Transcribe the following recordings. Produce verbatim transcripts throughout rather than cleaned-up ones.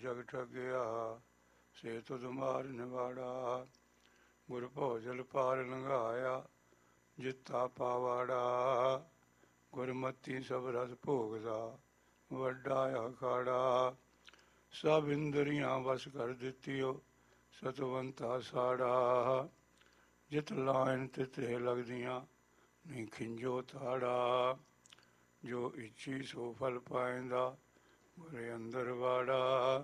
ਜਗ ਠੱਗਿਆ, ਸੇ ਤੁਧ ਮਾਰ ਨਿਵਾੜਾ। ਗੁਰ ਭੋਜਲ ਪਾਰ ਲੰਘਾਇਆ, ਜਿੱਤਾ ਪਾਵਾੜਾ। ਗੁਰਮਤੀ ਸਭ ਰਸ ਭੋਗਦਾ, ਵੱਡਾ ਅਖਾੜਾ। ਸਭ ਇੰਦਰੀਆਂ ਵਸ ਕਰ ਦਿੱਤੀਓ, ਸਤਵੰਤਾ ਸਾੜਾ। ਜਿਤ ਲਾਇਨ ਤਿਤੇ ਲੱਗਦੀਆਂ, ਨਹੀਂ ਖਿੰਜੋ ਤਾੜਾ। ਜੋ ਇੱਛੀ ਸੋ ਫਲ ਪਾਇੰਦਾ, ਗੁਰੇ ਅੰਦਰ ਵਾੜਾ।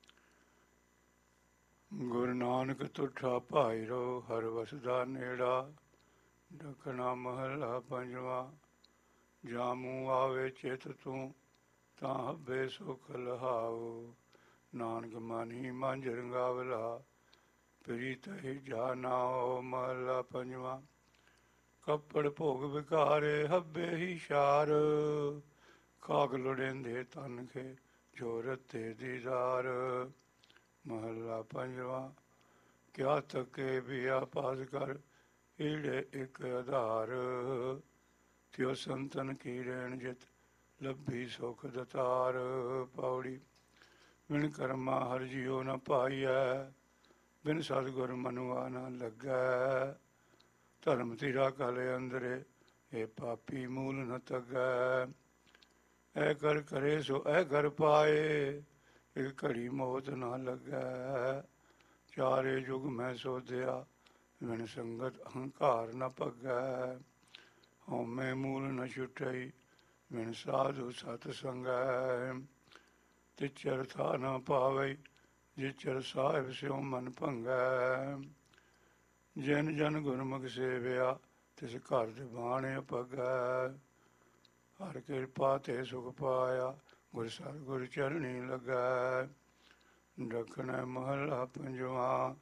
ਗੁਰੂ ਨਾਨਕ ਤੁਠਾ ਭਾਈਰੋ, ਹਰ ਵਸਦਾ ਨੇੜਾ। ਡਕਣਾ ਮਹੱਲਾ ਪੰਜਵਾ। ਜਾਮੂ ਆਵੇ ਚਿਤ ਤੂੰ, ਤਾਂ ਹੱਬੇ ਸੁਖ ਲਹਾਉ। ਨਾਨਕ ਮਨ ਹੀ ਮੰਝ ਰੰਗਾਵਲਾ, ਪ੍ਰੀਤ ਹੀ ਜਾ ਨਾਉ। ਮਹੱਲਾ ਪੰਜਵਾ। ਕੱਪੜ ਭੋਗ ਵਿਕਾਰੇ, ਹੱਬੇ ਹੀ ਸ਼ਾਰ। ਖਾਕ ਲੋੜੇਂਦੇ ਤਨ ਕੇ, ਜੋ ਰਤੇ ਦੀਦਾਰ। ਮਹੱਲਾ ਪੰਜਵਾ। ਕਿਆ ਥਕੇ ਬਿਆ ਪਾਸ ਕਰ, ਈੜੇ ਇੱਕ ਆਧਾਰ। ਤਿਉ ਸੰਤਨ ਕੀ ਰੇਣ ਜਿਤ, ਲੱਭੀ ਸੁਖ ਦਤਾਰ। ਪੌੜੀ। ਬਿਨ ਕਰਮਾ ਹਰ ਜੀਉ ਨ ਪਾਈਐ, ਬਿਨ ਸਤਿਗੁਰ ਮਨੁਆ ਨ ਲੱਗੈ। ਧਰਮ ਤੀਰਾ ਕਲੇ ਅੰਦਰੇ, ਇਹ ਪਾਪੀ ਮੂਲ ਨ ਤਗੈ। ਐ ਕਰ ਕਰੇ ਸੋ ਐ ਕਰ ਪਾਏ, ਇੱਕ ਘੜੀ ਮੌਤ ਨਾ ਲੱਗੈ। ਚਾਰੇ ਯੁਗ ਮੈਂ ਸੋਧਿਆ, ਬਿਨ ਸੰਗਤ ਅਹੰਕਾਰ ਨ ਭਗੈ। ਹਉਮੈ ਮੂਲ ਨ ਛੁਟਈ, ਬਿਨ ਸਾਧੂ ਸਤ ਸੰਗੈ। ਤਿਚਰ ਥਾ ਨ ਪਾਵਈ, ਜਿਚਰ ਸਾਹਿਬ ਸਿਉ ਮਨ ਭੰਗੈ। ਜਿਨ ਜਨ ਗੁਰਮੁਖ ਸੇਵਿਆ, ਤਿਸ ਘਰ ਦਿਵਾਣ ਅਭਗੈ। ਹਰ ਕਿਰਪਾ ਤੇ ਸੁਖ ਪਾਇਆ, ਗੁਰ ਸਰ ਗੁਰ ਚਰਣੀ ਲੱਗੈ। ਡਕਣਾ ਮਹੱਲਾ ਪੰਜਵਾ।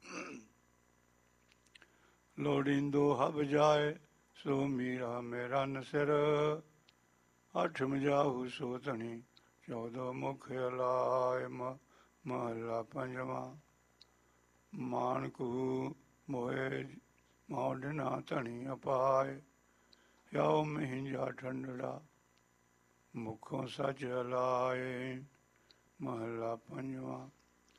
ਲੋੜੀਂਦੋ ਹਬ ਜਾਏ, ਸੋ ਮੀਰਾ ਮੇਰਾ ਨਸਿਰ। ਅੱਠ ਮਜਾਹੂ ਸੋ ਧਣੀ, ਚੌਦੋ ਮੁਖ ਅਲਾਇ। ਮਹੱਲਾ ਪੰਜਵਾ। ਮਾਨਕੂ ਮੋਏ ਮੌਡਨਾ ਧਣੀ ਅਪਾਏ, ਯਾਉ ਮਹਿੰਜਾ ਠੰਡੜਾ, ਮੁਖੋਂ ਸੱਚ ਅਲਾਏ। ਮਹੱਲਾ ਪੰਜਵਾ।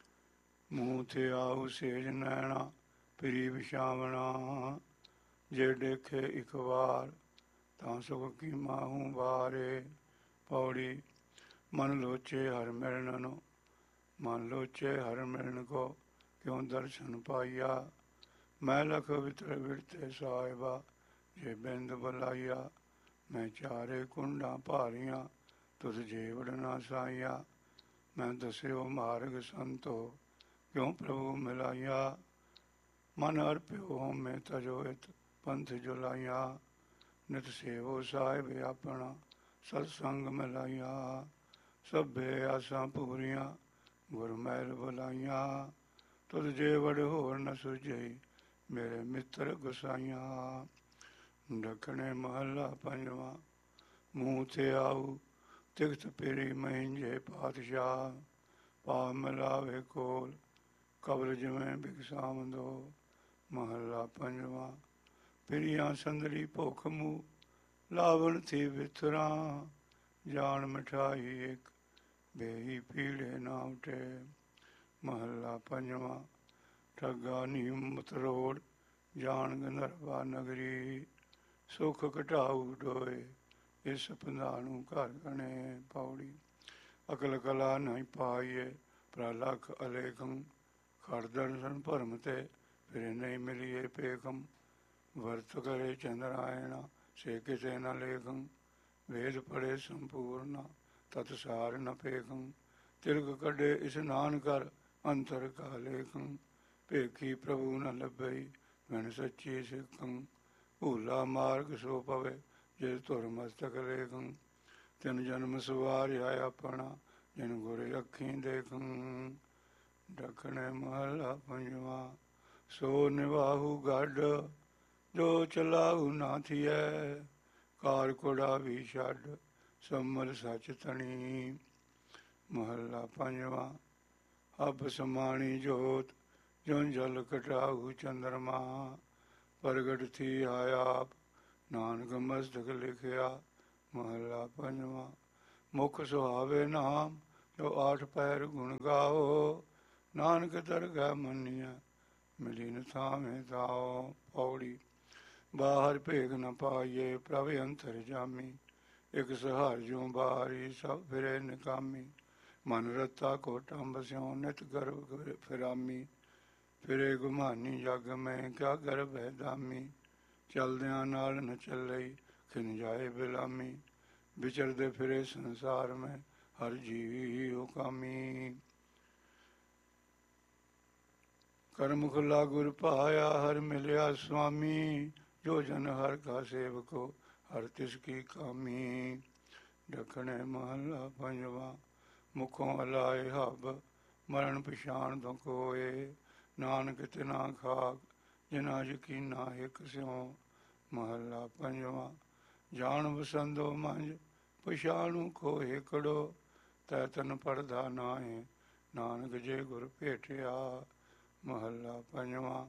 ਮੂੰਹ ਤੇ ਆਉ ਸੇਜ ਨੈਣਾ, ਪ੍ਰੀ ਵਿਛਾਵਣਾ। ਜੇ ਦੇਖੇ ਇੱਕ ਵਾਰ, ਤਾਂ ਸੁਖ ਕੀ ਮਾਹੂ ਬਾਰੇ। ਪੌੜੀ। ਮਨ ਲੋਚੇ ਹਰ ਮਿਲਨ ਨੂੰ, ਮਨ ਲੋਚੇ ਹਰ ਮਿਲਨ ਕੋ, ਕਿਉਂ ਦਰਸ਼ਨ ਪਾਈਆ। ਮੈਂ ਲਖ ਵਿਤਰ ਵਿਰਤੇ ਸਾਹਿਬਾ, ਜੇ ਬਿੰਦ ਬੁਲਾਈਆ। ਮੈਂ ਚਾਰੇ ਕੁੰਡਾਂ ਭਾਰੀਆਂ, ਤੁਧ ਜੀਵੜ ਨਾ ਸਾਈਆ। ਮੈਂ ਦਸਿਓ ਮਾਰਗ ਸੰਤੋ, ਕਿਉਂ ਪ੍ਰਭੂ ਮਿਲਾਈਆ। ਮਨ ਅਰਪਿਓ ਹਉਮੈ ਤਜੋ ਹਿਤ, ਪੰਥ ਜੁਲਾਈਆ। ਨਿਤ ਸੇਵੋ ਸਾਹਿਬ ਆਪਣਾ, ਸਤਸੰਗ ਮਿਲਾਈਆ। ਸਭੇ ਆਸਾਂ ਪੂਰੀਆਂ, ਗੁਰ ਮਹਿਲ ਬੁਲਾਈਆਂ। ਤੁਧ ਜੀਵੜ ਹੋਰ ਨ ਸੁਝਈ, ਮੇਰੇ ਮਿੱਤਰ ਗੁਸਾਈਆਂ। ਡਕਣੇ ਮਹੱਲਾ ਪੰਜਵਾ। ਮੂੰਹ ਤੇ ਆਊ ਤਿਖਤ ਪੀਰੀ, ਮਹਿੰਜੇ ਪਾਤਸ਼ਾਹ। ਪਾ ਮਿਲਾਵੇ ਕੋਲ, ਕਬਲ ਜਿਵੇਂ ਬਿਕਸਾਵੰਦੋ। ਮਹੱਲਾ ਪੰਜਵਾ। ਪਿਰੀਆਂ ਸੰਦਲੀ ਭੁੱਖ ਮੂੰਹ, ਲਾਵਣ ਥੀ ਵਿਥਰਾਂ। ਜਾਨ ਮਿਠਾਈ ਇੱਕ, ਬੇਹੀ ਪੀੜੇ ਨਾ ਉਠੇ। ਮਹੱਲਾ ਪੰਜਵਾ। ਠੱਗਾ ਨੀਮ ਮਤਰੋੜ, ਜਾਣ ਗੰਧਰਵਾ ਨਗਰੀ। ਸੁਖ ਘਟਾਊ ਡੋਏ, ਇਸ ਪੰਧਾਣੂ ਘਰ ਗਣੇ। ਪੌੜੀ। ਅਕਲ ਕਲਾ ਨਹੀਂ ਪਾਈਏ, ਪ੍ਰਲਖ ਅਲੇਖੰ। ਖੜ ਦਰਸ਼ਨ ਭਰਮ ਤੇ, ਫਿਰ ਨਹੀਂ ਮਿਲੀਏ ਪੇਖਮ। ਵਰਤ ਕਰੇ ਚੰਦਰਾਇਣਾ, ਸੇ ਕਿਤੇ ਨ ਲੇਖੰ। ਵੇਦ ਪੜੇ ਸੰਪੂਰਨਾ, ਤਤ ਸਾਰ ਨ ਪੇਖੰ। ਤਿਲਕ ਕੱਢੇ ਇਸਨਾਨ ਕਰ, ਅੰਤਰ ਕਾ ਲੇਖੰ। ਭੇਖੀ ਪ੍ਰਭੂ ਨ ਲੱਭਈ, ਬਿਨ ਸੱਚੀ ਸਿੱਖੰ। ਭੂਲਾ ਮਾਰਗ ਸੋ ਪਵੇ, ਜੇ ਧੁਰ ਮਸਤਕ ਲੇਖੰ। ਤਿਨ ਜਨਮ ਸਵਾਰਿਆ ਆਪਣਾ, ਜਿਨ ਗੁਰ ਅੱਖੀਂ ਦੇਖੰ। ਡਕਣੇ ਮਹੱਲਾ ਪੰਜਵਾ। ਸੋ ਨਿਵਾਹੂ ਗੱਡ, ਜੋ ਚਲਾਊ ਨਾ ਥੀਐ। ਕਾਰ ਕੋੜਾ ਵੀ ਛੱਡ, ਸੰਮਲ ਸੱਚ ਤਣੀ। ਮਹੱਲਾ ਪੰਜਵਾ। ਅਬ ਸਮਾਣੀ ਜੋਤ, ਜਿਉ ਜਲ ਘਟਾਊ ਚੰਦਰਮਾ। ਪ੍ਰਗਟ ਥੀ ਆਪ, ਨਾਨਕ ਮਸਤਕ ਲਿਖਿਆ। ਮਹੱਲਾ ਪੰਜਵਾ। ਮੁਖ ਸੁਹਾਵੇ ਨਾਮ, ਜੋ ਆਠ ਪੈਰ ਗੁਣ ਗਾਓ, ਨਾਨਕ ਦਰਗਹਿ ਮੰਨਿਆ, ਮਿਲੀ ਨ ਥਾਵੇਂ ਤਾਓ। ਪੌੜੀ। ਬਾਹਰ ਭੇਖ ਨ ਪਾਈਏ, ਪ੍ਰਭ ਅੰਤਰ ਜਾਮੀ, ਇਕ ਸਹਾਰ ਜਿਉ ਬਾਰੀ, ਸਭ ਫਿਰੇ ਨਿਕਾਮੀ। ਮਨ ਰਤਾ ਕੋਟੰਬ ਸਿਉ, ਨਿਤ ਗਰਭ ਫਿਰਾਮੀ, ਫਿਰੇ ਗੁਮਾਨੀ ਜਗ ਮੈਂ, ਕਿਆ ਗਰਭ ਹੈ ਦਾਮੀ। ਚਲਦਿਆਂ ਨਾਲ ਨ ਚੱਲਈ, ਖਿਨ ਜਾਏ ਬਿਲਾਮੀ, ਵਿਚਰਦੇ ਫਿਰੇ ਸੰਸਾਰ ਮੈਂ, ਹਰ ਜੀਵੀ ਹੋ ਕਾਮੀ। ਕਰਮ ਖੁੱਲਾ ਗੁਰ ਪਾਇਆ, ਹਰ ਮਿਲਿਆ ਸੁਆਮੀ, ਜੋ ਜਨ ਹਰ ਕਾ ਸੇਵਕੋ, ਹਰ ਤਿਸ ਕੀ ਕਾਮੀ। ਦੱਖਣੇ ਮਹੱਲਾ ਪੰਜਵਾ। ਮੁਖੋਂ ਅਲਾਏ ਹੱਬ, ਮਰਨ ਪਛਾਣ ਤੋਂ ਕੋਏ, ਨਾਨਕ ਤਿਨਾ ਖਾਕ, ਜਿਨਾ ਯਕੀਨਾ ਹਿਕ ਸਿਉ। ਮਹੱਲਾ ਪੰਜਵਾ। ਜਾਣ ਵਸੰਦੋ ਮੰਝ, ਪਛਾਣੂ ਕੋ ਏਕੜੋ, ਤੈ ਤਨ ਪੜਦਾ ਨਾਹੀ, ਨਾਨਕ ਜੇ ਗੁਰ ਭੇਟਿਆ। ਮਹੱਲਾ ਪੰਜਵਾ।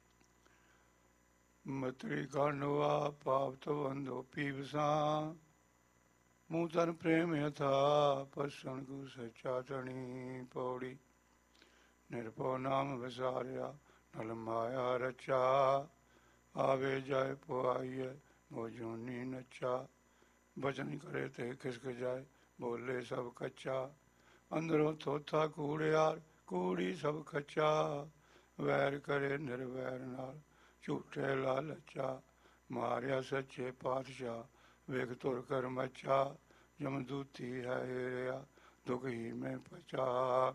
ਮਤਰੀ ਕਾਂਡਵਾ, ਪਾਪ ਤਵੰਦੋ ਪੀਵਸਾਂ, ਮੂੰਹ ਤਨ ਪ੍ਰੇਮ ਯਥਾ, ਪਸਣ ਗੁ ਸੱਚਾ ਤਣੀ। ਪੌੜੀ। ਨਿਰਭਉ ਨਾਮ ਵਿਸਾਰਿਆ, ਨਲ ਮਾਇਆ ਰਚਾ, ਆਵੇ ਜਾਏ ਪੁਆਈਐ, ਮੋ ਜੂਨੀ ਨੱਚਾ। ਬਚਨ ਕਰੇ ਤੇ ਖਿਸਕ ਜਾਏ, ਬੋਲੇ ਸਭ ਕੱਚਾ, ਅੰਦਰੋਂ ਥੋਥਾ ਕੂੜਿਆਰ, ਕੂੜੀ ਸਭ ਖੱਚਾ। ਵੈਰ ਕਰੇ ਨਿਰਵੈਰ ਨਾਲ, ਝੂਠੇ ਲਾਲਚਾ, ਮਾਰਿਆ ਸੱਚੇ ਪਾਤਸ਼ਾਹ, ਵੇਖ ਤੁਰ ਕਰ ਮੱਚਾ। ਜਮਦੂਤੀ ਹੈ ਏਰਿਆ, ਦੁਖ ਹੀ ਮੈਂ ਪਚਾ,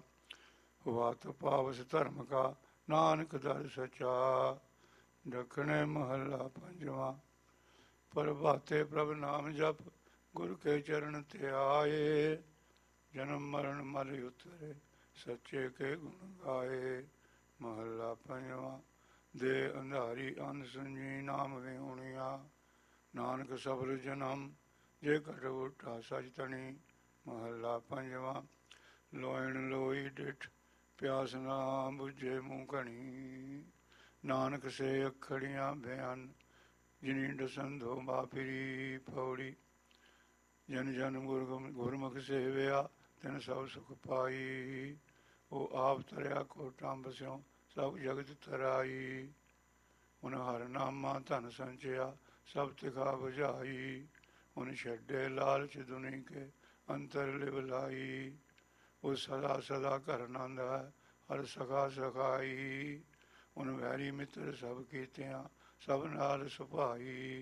ਵਾਤ ਪਾਵਸ ਧਰਮ ਕਾ, ਨਾਨਕ ਦਰ ਸਚਾ। ਦੱਖਣੇ ਮਹੱਲਾ ਪੰਜਵਾ। ਪ੍ਰਭਾਤੇ ਪ੍ਰਭ ਨਾਮ ਜਪ, ਗੁਰ ਕੇ ਚਰਨ ਧਿਆਏ, ਜਨਮ ਮਰਨ ਮਲ ਉਤਰੇ, ਸੱਚੇ ਕੇ ਗੁਣ ਗਾਏ। ਮਹੱਲਾ ਪੰਜਵਾ। ਦੇ ਅੰਧਾਰੀ ਅੰਧ ਸੰਜੀ, ਨਾਮ ਵਿਹੂਣਿਆ, ਨਾਨਕ ਸਬਰ ਜਨਮ, ਜੇ ਘਟ ਉਠਾ ਸਚ ਤਣੀ। ਮਹੱਲਾ ਪੰਜਵਾ। ਲੋਇਣ ਲੋਈ ਡਿਠ, ਪਿਆਸ ਨਾ ਬੁਝੇ ਮੂੰਹ ਘਣੀ, ਨਾਨਕ ਸੇ ਅੱਖੜੀਆਂ ਬਿਆਨ, ਜਿਨੀ ਡਸੰਧੋ ਮਾਫਿਰੀ। ਪੌੜੀ। ਜਨ ਜਨ ਗੁਰਮੁਖ ਸੇਵਿਆ, ਤਿਨ ਸਭ ਸੁਖ ਪਾਈ, ਉਹ ਆਪ ਤਰਿਆ ਕੋਟੰਬ ਸਿਉ, ਸਭ ਜਗਤ ਤਰਾਈ। ਹੁਣ ਹਰ ਨਾਮਾ ਧਨ ਸੰਚਿਆ, ਸਭ ਤਿਖਾ ਬੁਝਾਈ, ਹੁਣ ਛੱਡੇ ਲਾਲਚ ਦੁਨੀ ਕੇ, ਅੰਤਰ ਲਿਵ ਲਾਈ। ਉਹ ਸਦਾ ਸਦਾ ਘਰ ਆਨੰਦ ਹੈ, ਹਰ ਸਖਾ ਸਖਾਈ, ਹੁਣ ਵੈਰੀ ਮਿੱਤਰ ਸਭ ਕੀਤਿਆਂ, ਸਭ ਨਾਲ ਸੁਭਾਈ।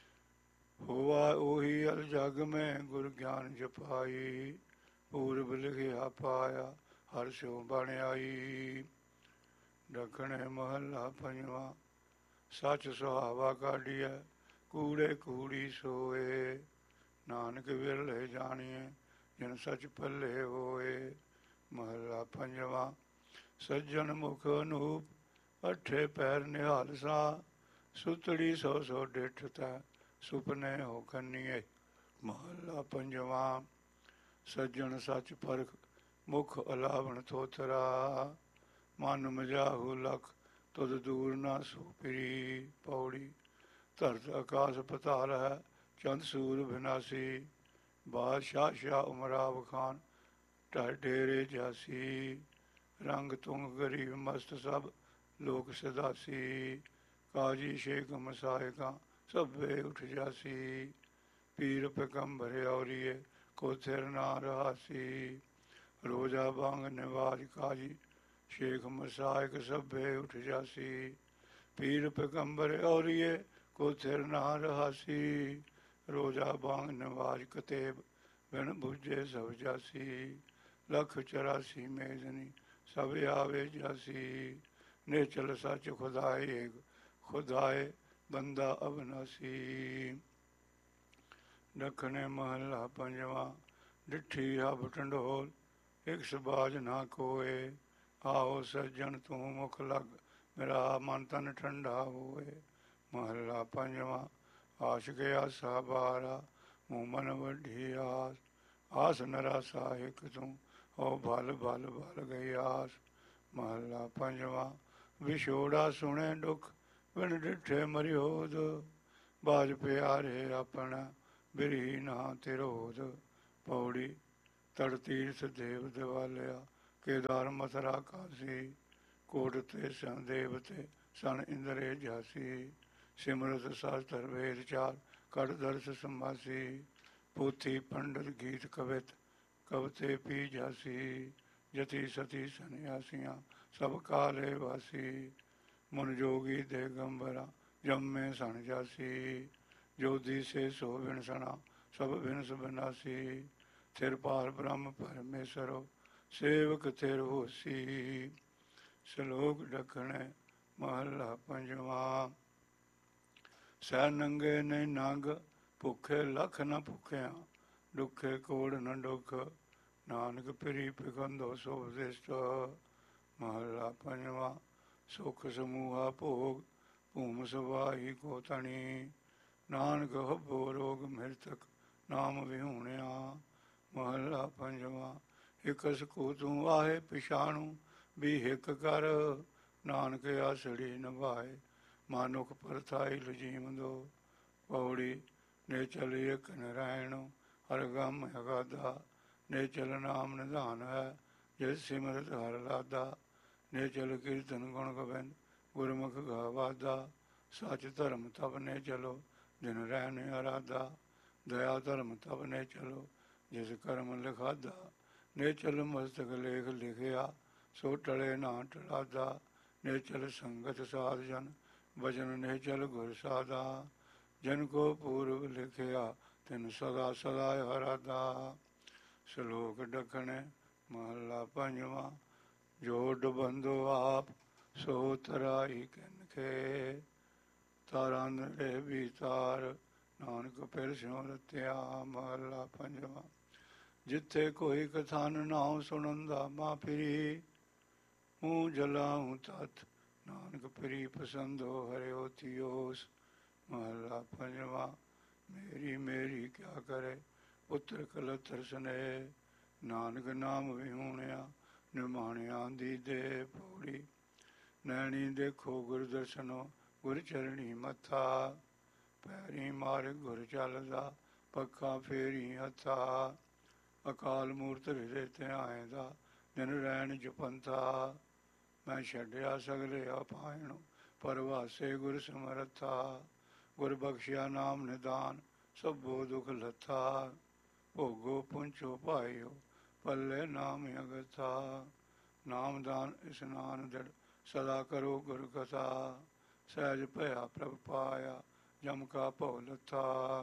ਹੋਆ ਉਹੀ ਅਲ ਜਗ ਮੈਂ, ਗੁਰ ਗਿਆਨ ਜਪਾਈ, ਪੂਰਬ ਲਿਖਿਆ ਪਾਇਆ, ਹਰ ਸਿਉ ਬਣ ਆਈ। ਦੱਖਣੇ ਮਹੱਲਾ ਪੰਜਵਾ। ਸੱਚ ਸੁਹਾਵਾ ਕਾਢੀਐ, ਕੂੜੇ ਕੂੜੀ ਸੋਏ, ਨਾਨਕ ਵਿਰਲੇ ਜਾਣੀਏ, ਜਿਨ ਸੱਚ ਪੱਲੇ ਹੋਏ। ਮਹੱਲਾ ਪੰਜਵਾ। ਸੱਜਣ ਮੁਖ ਅਨੂਪ, ਅੱਠੇ ਪੈਰ ਨਿਹਾਲ ਸਾ, ਸੁਤੜੀ ਸੌ ਸੌ ਡਿਠ ਤੈ, ਸੁਪਨੇ ਹੋ ਕੰਨੀਏ। ਮਹੱਲਾ ਪੰਜਵਾ। ਸੱਜਣ ਸੱਚ ਪਰਖ, ਮੁਖ ਅਲਾਵਣ ਥੋਥਰਾ, ਮਨ ਮਜਾਹੂ ਲਖ, ਤੁਧ ਦੂਰ ਨਾ ਸੂਪਰੀ। ਪੌੜੀ। ਧਰਤ ਆਕਾਸ ਪਤਾਲ ਹੈ, ਚੰਦ ਸੂਰ ਬਿਨਾਸੀ, ਬਾਦਸ਼ਾਹ ਸ਼ਾਹ ਉਮਰਾਵ ਖਾਨ, ਢਾਇ ਡੇਰੇ ਜਾਸੀ। ਰੰਗ ਤੁੰਗ ਗਰੀਬ ਮਸਤ ਸਭ, ਲੋਕ ਸਦਾਸੀ, ਕਾਜੀ ਸ਼ੇਖ ਮਸਾਇਕਾਂ, ਸਭੇ ਉਠ ਜਾਸੀ। ਪੀਰ ਪੈਗੰਬਰ ਔਰੀਏ, ਕੋ ਥਿਰ ਨਾ ਰਹਾਸੀ, ਰੋਜਾ ਬਾਂਗ ਨਿਵਾਜ ਕਾਜੀ, ਸ਼ੇਖ ਮਸਾਇਕ ਸਭੇ ਉਠ ਜਾਸੀ। ਪੀਰ ਪੈਗੰਬਰ ਔਰੀਏ, ਕੋ ਥਿਰ ਨਾ ਰਹਾਸੀ, ਰੋਜਾ ਬਾਂਗ ਨਿਵਾਜ ਕਤੇਬ, ਬਿਨ ਬੁਝੇ ਸਭ ਜਾਸੀ। ਲੱਖ ਚੁਰਾਸੀ ਮੇਜ਼ਨੀ, ਸਭ ਆਵੇ ਜਾਸੀ, ਨਿਚਲ ਸੱਚ ਖੁਦਾਏ ਏਕ, ਖੁਦਾਏ ਬੰਦਾ ਅਬਨਾਸੀ। ਦੱਖਣੇ ਮਹੱਲਾ ਪੰਜਵਾ। ਡਿੱਠੀ ਹਬ ਢੰਡੋਲ, ਇਕ ਸਬਾਜ ਨਾ ਕੋਏ, ਆਓ ਸੱਜਣ ਤੂੰ ਮੁਖ ਲਗ, ਮੇਰਾ ਮਨ ਤਨ ਠੰਡਾ ਹੋਏ। ਮਹੱਲਾ ਪੰਜਵਾ। ਆਸ਼ਿਕ ਆਸਾ ਬਾਰਾ, ਮੂੰਹ ਮਨ ਵੱਡੀ ਆਸ, ਆਸ ਨਰਾਸਾ ਹਿਕ ਤੂੰ, ਹੋ ਭਲ ਭਲ ਭਲ ਗਈ ਆਸ। ਮਹੱਲਾ ਪੰਜਵਾ। ਵਿਛੋੜਾ ਸੁਣੇ ਦੁਖ, ਬਿਨ ਡਿੱਠੇ ਮਰਿਓਦ, ਬਾਜ ਪਿਆਰੇ ਆਪਣਾ, ਬਿਰਹੀ ਨਾ ਤਿਰੋਧ। ਪੌੜੀ। ਤੜ ਤੀਰਥ ਦੇਵ ਦਿਵਾਲਿਆ, ਕੇਦਾਰ ਮਥਰਾ ਕਾਸੀ, ਕੋਟ ਤੇ ਸਨ ਦੇਵਤੇ ਸਨ ਇੰਦਰੇ ਜਾਸੀ, ਸਿਮਰਤ ਸ਼ਾਸਤਰ ਵੇਦ ਚਾਰ ਕੜ ਦਰਸ ਸੰਭਾਸੀ, ਪੋਥੀ ਪੰਡਤ ਗੀਤ ਕਵਿਤ ਕਵਤੇ ਪੀ ਜਾਸੀ, ਜਤੀ ਸਤੀ ਸੰਨਿਆਸੀਆਂ ਸਭ ਕਾਲੇ ਵਾਸੀ, ਮਨ ਜੋਗੀ ਦੇ ਗੰਬਰਾ ਜੰਮੇ ਸਣ ਜਾਸੀ, ਜੋਦੀ ਸੇ ਸੋ ਵਿਣਸਣਾ ਸਭ ਵਿਣਸ ਬਿਨਾਸੀ, ਥਿਰ ਪਾਰ ਬ੍ਰਹਮ ਪਰਮੇਸ਼ਰੋ ਸੇਵਕ ਥਿਰ ਹੋਸੀ। ਸ਼ਲੋਕ ਡਖਣੇ ਮਹੱਲਾ ਪੰਜਵਾਂ। ਸਹਿ ਨੰਗੇ ਨਹੀਂ ਨੰਗ, ਭੁੱਖੇ ਲੱਖ ਨ ਭੁੱਖਿਆ, ਦੁੱਖੇ ਕੋੜ ਨ ਦੁੱਖ, ਨਾਨਕ ਪਿਰੀ ਪਿਖੰਦੋ ਸੋ ਵਸਿਸ਼ਟ। ਮਹੱਲਾ ਪੰਜਵਾਂ। ਸੁਖ ਸਮੂਹਾ ਭੋਗ, ਭੂਮ ਸਵਾਹੀ ਕੋ ਤਣੀ, ਨਾਨਕ ਹੱਬੋ ਰੋਗ ਮਿਰਤਕ ਨਾਮ ਵਿਹੂਣਿਆ। ਮਹੱਲਾ ਪੰਜਵਾਂ। ਇਕਸ ਕੋ ਤੂੰ ਆਹੇ ਪਿਛਾਣੂ, ਵੀ ਹਿੱਕ ਕਰ, ਨਾਨਕ ਆਸੜੀ ਨਿਭਾਏ, ਮਾਨੁਖ ਪਰਥਾਈ ਲਜੀਮ ਦੋ। ਪੌੜੀ। ਨੇਚਲ ਇਕ ਨਰੈਣੁ, ਹਰ ਗਮ ਅਗਾਧਾ, ਨੇਚਲ ਨਾਮ ਨਿਧਾਨ ਹੈ, ਜਿਸ ਸਿਮਰਤ ਹਰ ਲਾਦਾ। ਨੇਚਲ ਕੀਰਤਨ ਗੁਣ ਗੋਬਿੰਦ, ਗੁਰਮੁਖ ਗਾਵਾਦਾ, ਸੱਚ ਧਰਮ ਤਬ ਨੇ ਚਲੋ, ਦਿਨ ਰਹਿਣ ਅਰਾਧਾ। ਦਇਆ ਧਰਮ ਤਬ ਨੇ ਚਲੋ, ਜਿਸ ਕਰਮ ਲਿਖਾਦਾ। ਨੇਚਲ ਮਸਤਕ ਲੇਖ ਲਿਖਿਆ, ਸੋ ਟਲੇ ਨਾ ਟਲਾਦਾ। ਨੇਚਲ ਸੰਗਤ ਸਾਧ ਜਨ, ਵਚਨ ਨੇਚਲ ਗੁਰ ਸਾਧਾ। ਜਨ ਕੋ ਪੂਰਬ ਲਿਖਿਆ, ਤਿਨ ਸਦਾ ਸਦਾ ਹਰਾਦਾ। ਸ਼ਲੋਕ ਡਖਣੇ ਮਹੱਲਾ ਪੰਜਵਾਂ। ਜੋ ਡੁਬੰਦੋ ਆਪ, ਸੋ ਤਰਾਈ ਕਿਨਖੇ, ਤਾਰਾਂ ਨੇੜੇ ਵੀ ਤਾਰ, ਨਾਨਕ ਫਿਰ ਸਿਉ ਰਤਿਆ। ਮਹੱਲਾ ਪੰਜਵਾਂ। ਜਿੱਥੇ ਕੋਈ ਕਥਨ ਨਾਉ ਸੁਣਨ ਮਾ ਫਿਰੀ, ਮੂੰਹ ਜਲਾਉ ਤਤ, ਨਾਨਕ ਫਿਰੀ ਪਸੰਦੋ ਹਰਿਓ ਥਿਓਸ। ਮਹੱਲਾ ਪੰਜਵਾਂ। ਮੇਰੀ ਮੇਰੀ ਕਿਆ ਕਰੇ, ਪੁੱਤਰ ਕਲਤਰ ਸਨੇਹ, ਨਾਨਕ ਨਾਮ ਵਿਹੂਣਿਆ, ਨਿਮਾਣਿਆਂ ਦੀ ਦੇ। ਪੌੜੀ। ਨੈਣੀ ਦੇਖੋ ਗੁਰ ਦਰਸ਼ਨੋ, ਗੁਰ ਚਰਣੀ ਮੱਥਾ, ਪੈਰੀ ਮਾਰ ਗੁਰ ਚੱਲਦਾ, ਪੱਖਾ ਫੇਰੀ ਹੱਥਾ। ਅਕਾਲ ਮੂਰਤ ਹਿਰਦੇ ਧਿਆਇਂਦਾ, ਦਿਨ ਰਹਿਣ ਜਪੰਥਾ। ਮੈਂ ਛੱਡਿਆ ਸਗਲੇ ਅਪਾਇਣੁ, ਪਰਵਾਸੇ ਗੁਰ ਸਮਰੱਥਾ। ਗੁਰ ਬਖਸ਼ਿਆ ਨਾਮ ਨਿਦਾਨ, ਸਭੋ ਦੁਖ ਲੱਥਾ। ਭੋਗੋ ਪੁੰਚੋ ਭਾਇਓ, ਪੱਲੇ ਨਾਮ ਅਗਥਾ। ਨਾਮਦਾਨ ਇਸਨਾਨ ਦ੍ਰਿੜ, ਸਦਾ ਕਰੋ ਗੁਰ ਕਥਾ। ਸਹਿਜ ਭਇਆ ਪ੍ਰਭ ਪਾਇਆ, ਜਮ ਕਾ ਭਉ ਲੱਥਾ।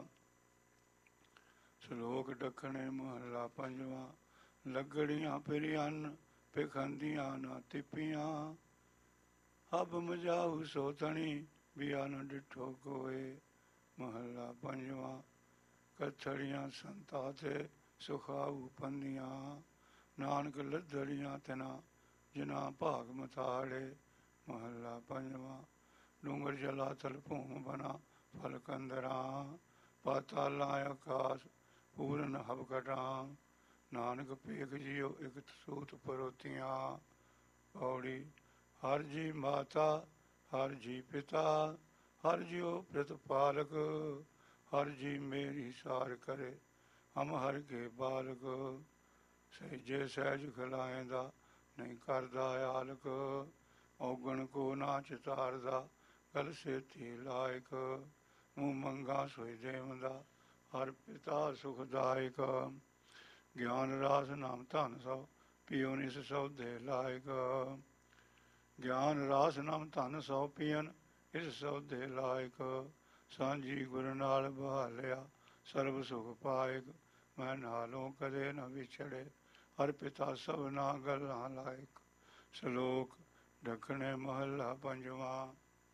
ਸ਼ਲੋਕ ਡਖਣੇ ਮਹੱਲਾ ਪੰਜਵਾਂ। ਲੱਗੜੀਆਂ ਫਿਰ ਅੰਨ, ਪਿਖੰਦੀਆਂ ਨਾ ਤਿੱਪੀਆਂ, ਹਬ ਮਜਾਉ ਸੋ ਤਣੀ, ਬਿਆ ਨ ਡਿਠੋ ਕੋਏ। ਮਹੱਲਾ ਪੰਜਵਾਂ। ਕਥੜੀਆਂ ਸੰਤਾ ਤੇ, ਸੁਖਾਊ ਪੰਦੀਆਂ, ਨਾਨਕ ਲੱਦੜੀਆਂ ਤਿਨਾ, ਜਿਨਾ ਭਾਗ ਮਥਾੜੇ। ਮਹੱਲਾ ਪੰਜਵਾਂ। ਡੂੰਗਰ ਜਲਾ ਤਲ ਭੂਮ ਬਨਾ, ਫਲ ਕੰਦਰਾਂ, ਪਾਤਾਲਾਂ ਆਕਾਸ ਪੂਰਨ ਹਬ ਘਟਾਂ। ਨਾਨਕ ਭੇਖ ਜਿਉ ਇਕ ਸੂਤ ਪਰੋਤੀਆਂ। ਪੌੜੀ। ਹਰ ਜੀ ਮਾਤਾ, ਹਰ ਜੀ ਪਿਤਾ, ਹਰ ਜਿਉ ਪ੍ਰਤਪਾਲਕ, ਹਰ ਜੀ ਮੇਰੀ ਸਾਰ ਕਰੇ, ਹਮ ਹਰ ਕੇ ਬਾਲਕ। ਸਹਿਜੇ ਸਹਿਜ ਖਿਲਾਇਂਦਾ, ਨਹੀਂ ਕਰਦਾ ਆਲਕ, ਔਗਣ ਕੋ ਨਾ ਚਿਤਾਰਦਾ, ਗਲ ਸੇਤੀ ਲਾਇਕ। ਮੂੰਹ ਮੰਗਾ ਸੋਈ ਦੇਵਦਾ, ਹਰ ਪਿਤਾ ਸੁਖਦਾਇਕ। ਗਿਆਨ ਰਾਸ ਨਾਮ ਧਨ ਸੋ, ਪੀਓ ਨਿਸ ਸੌਦੇ ਲਾਇਕ। ਗਿਆਨ ਰਾਸ ਨਾਮ ਧਨ ਸੋ ਪੀਅਨ, ਇਸ ਸੌਦੇ ਲਾਇਕ। ਸਾਂਝੀ ਗੁਰ ਨਾਲ ਬਹਾਲਿਆ, ਸਰਬ ਸੁਖ ਪਾਇਕ। ਮੈਂ ਨਾਲੋਂ ਕਦੇ ਨ ਵਿਛੜੇ, ਹਰ ਪਿਤਾ ਸਭਨਾ ਗੱਲਾਂ ਲਾਇਕ। ਸ਼ਲੋਕ ਡਖਣੇ ਮਹੱਲਾ ਪੰਜਵਾਂ।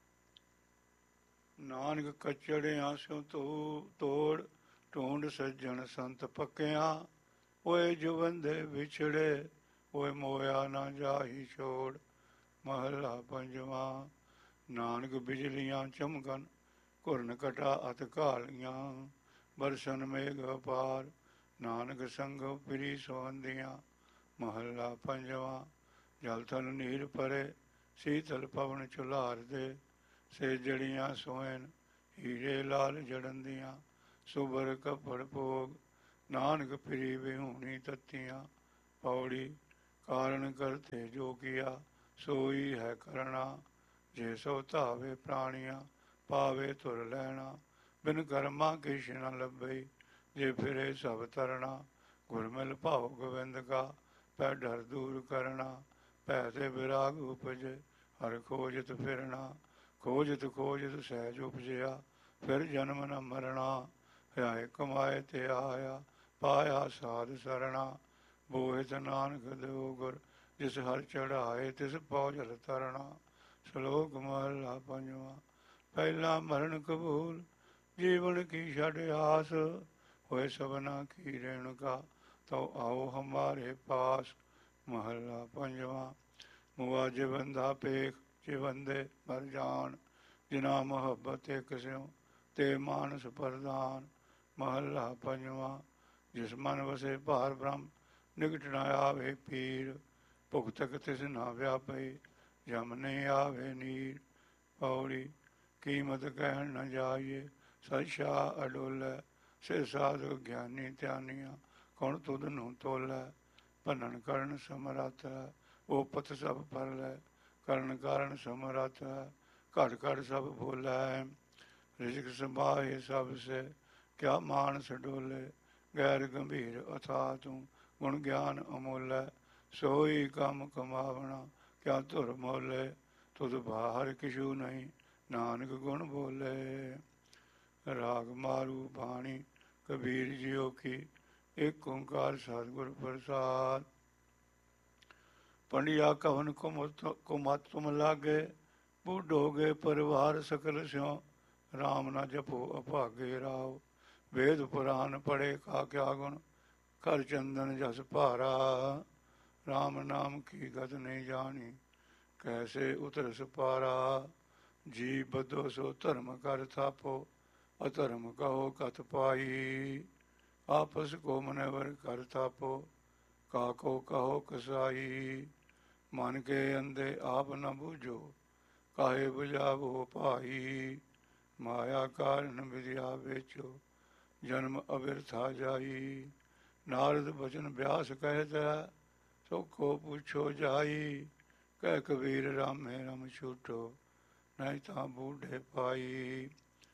ਨਾਨਕ ਕਚੜਿਆਂ ਸਿਉ ਧੋ ਤੋੜ, ਢੂੰਡ ਸੱਜਣ ਸੰਤ ਪੱਕਿਆਂ। ਓਏ ਜੁਵੰਦੇ ਵਿਛੜੇ, ਓਏ ਮੋਇਆ ਨਾ ਜਾਹੀ ਛੋੜ। ਮਹੱਲਾ ਪੰਜਵਾਂ। ਨਾਨਕ ਬਿਜਲੀਆਂ ਚਮਕਣ, ਘੁਰਨ ਘਟਾ ਅਤ ਘਾਲੀਆਂ, ਬਰਸਨ ਮੇਘ ਅਪਾਰ, ਨਾਨਕ ਸੰਗੋ ਫਿਰੀ ਸੁਹੰਦੀਆਂ। ਮਹੱਲਾ ਪੰਜਵਾਂ। ਜਲ ਥਲ ਨੀਰ ਭਰੇ, ਸੀਤਲ ਪਵਨ ਝੁਲਾਰ ਦੇ, ਸੇ ਜੜੀਆਂ ਸੋਇਨ, ਹੀਰੇ ਲਾਲ ਜੜਨ ਦੀਆਂ, ਸੁਬਰ ਕੱਪੜ ਭੋਗ, ਨਾਨਕ ਫਿਰੀ ਵਿਹੂਣੀ ਤੱਤੀਆਂ। ਪੌੜੀ ਕਾਰਨ ਕਰਤੇ ਜੋ ਕੀਆ, ਸੋਈ ਹੈ ਕਰਣਾ। ਜੇ ਸੋ ਧਾਵੇ ਪ੍ਰਾਣੀਆਂ, ਪਾਵੇ ਤੁਰ ਲੈਣਾ। ਬਿਨ ਕਰਮਾ ਕਿਛ ਨ ਲੱਭਈ, ਜੇ ਫਿਰੇ ਸਭ ਤਰਣਾ। ਗੁਰ ਮਿਲ ਭਾਉ ਗੋਬਿੰਦ ਕਾ, ਪੈ ਡਰ ਦੂਰ ਕਰਣਾ। ਭੈ ਤੇ ਵਿਰਾਗ ਉਪਜੇ, ਹਰ ਖੋਜਤ ਫਿਰਣਾ। ਖੋਜਤ ਖੋਜਤ ਸਹਿਜ ਉਪਜਿਆ, ਫਿਰ ਜਨਮ ਨ ਮਰਣਾ। ਹਿਆਏ ਕਮਾਏ ਤੇ ਆਇਆ, ਪਾਇਆ ਸਾਧ ਸਰਣਾ। ਬੋਹਿਤ ਨਾਨਕ ਦਿਓ ਗੁਰ, ਜਿਸ ਹਰ ਚੜਾਏ, ਤਿਸ ਪਉਜਲ ਤਰਣਾ। ਸ਼ਲੋਕ ਮਹਲਾ ਪੰਜਵਾਂ। ਪਹਿਲਾ ਮਰਨ ਕਬੂਲ, ਜੀਵਨ ਕੀ ਛੱਡ ਆਸ। ਹੋਏ ਸਭਨਾ ਕੀ ਰੇਣੁਕਾ, ਤਉ ਆਓ ਹਮਾਰੇ ਪਾਸ। ਮਹਲਾ ਪੰਜਵਾਂ। ਮੁਆ ਜਿਵੰਦਾ ਪੇਖ, ਜਿਵੰਦੇ ਮਰ ਜਾਣ। ਜਿਨਾ ਮੁਹੱਬਤ ਇਕ ਸਿਉ, ਤੇ ਮਾਨਸ ਪ੍ਰਦਾਨ। ਮਹਲਾ ਪੰਜਵਾਂ। ਜਿਸ ਮਨ ਵਸੇ ਭਾਰ ਬ੍ਰਹਮ, ਨਿਕਟ ਨ ਆਵੇ ਪੀਰ। ਭੁਗਤਕ ਤਿਸ ਨਾ ਵਿਆਪਈ, ਜਮ ਨਹੀਂ ਆਵੇ ਨੀਰ। ਪੌੜੀ ਕੀਮਤ ਕਹਿਣ ਨ ਜਾਈਏ, ਸਤਿ ਅਡੋਲੈ। ਸੇ ਸਾਧੂ ਗਿਆਨੀ ਧਿਆਨੀਆਂ, ਕੌਣ ਤੁਧ ਨੂੰ ਤੋਲੈ। ਭੰਨਣ ਕਰਨ ਸਮਰੱਥ ਹੈ, ਉਪਤ ਸਭ ਪਰ ਲੈ। ਕਰਨ ਕਾਰਨ ਸਮਰੱਥ ਹੈ, ਘਟ ਘਟ ਸਭ ਭੋਲੈ। ਰਿਜਕ ਸੰਭਾਹੇ ਸਭ ਸੇ, ਕਿਆ ਮਾਨਸ ਡੋਲੇ। ਗੈਰ ਗੰਭੀਰ ਅਥਾ ਤੂੰ, ਗੁਣ ਗਿਆਨ ਅਮੋਲੈ। ਸੋਈ ਕੰਮ ਕਮਾਵਣਾ, ਕਿਆ ਧੁਰ ਮੋਲੇ। ਤੁਧ ਬਾਹਰ ਕਿਛੂ ਨਹੀਂ, ਨਾਨਕ ਗੁਣ ਬੋਲੇ। ਰਾਗ ਮਾਰੂ ਬਾਣੀ ਕਬੀਰ ਜੀਓ ਕੀ, ਇੱਕ ਓਂਕਾਰ ਸਤਿਗੁਰ ਪ੍ਰਸਾਦ। ਪੰਡਿਆ ਕਵਨ ਕੁਮਤ ਤੁਮ ਲਾਗੇ, ਬੂਢੋਗੇ ਪਰਿਵਾਰ ਸਕਲ ਸਿਉ। ਰਾਮ ਨਾ ਜਪੋ ਅਭਾਗੇ ਰਾਓ, ਵੇਦ ਪੁਰਾਨ ਪੜ੍ਹੇ ਕਾ ਕਿਆ ਗੁਣ। ਕਰ ਚੰਦਨ ਜਸ ਭਾਰਾ, ਰਾਮ ਨਾਮ ਕੀ ਗਤ ਨਹੀਂ ਜਾਣੀ। ਕੈਸੇ ਉਤਰਸ ਪਾਰਾ, ਜੀ ਬੱਧੋ ਸੋ ਧਰਮ ਕਰ ਥਾਪੋ। ਅਧਰਮ ਕਹੋ ਕਤ ਪਾਈ, ਆਪਸ ਕੋ ਮਨਵਰ ਕਰ ਥਾਪੋ। ਕਾਕੋ ਕਹੋ ਕਸਾਈ, ਮਨ ਕੇ ਅੰਧੇ ਆਪ ਨ ਬੂਝੋ। ਕਾਹੇ ਬੁਝਾਵੋ ਭਾਈ, ਮਾਇਆ ਕਾਰਨ ਵਿਦਿਆ ਵੇਚੋ। ਜਨਮ ਅਵਿਰਥਾ ਜਾਈ, ਨਾਰਦ ਬਚਨ ਬਿਆਸ ਕਹਿਤਾ। ਸੋਖੋ ਪੁੱਛੋ ਜਾਈ, ਕਹਿ ਕਬੀਰ ਰਾਮੇ ਰਮ ਛੂਟੋ। ਨਹੀਂ ਤਾਂ ਬੂਢੇ ਪਾਈ,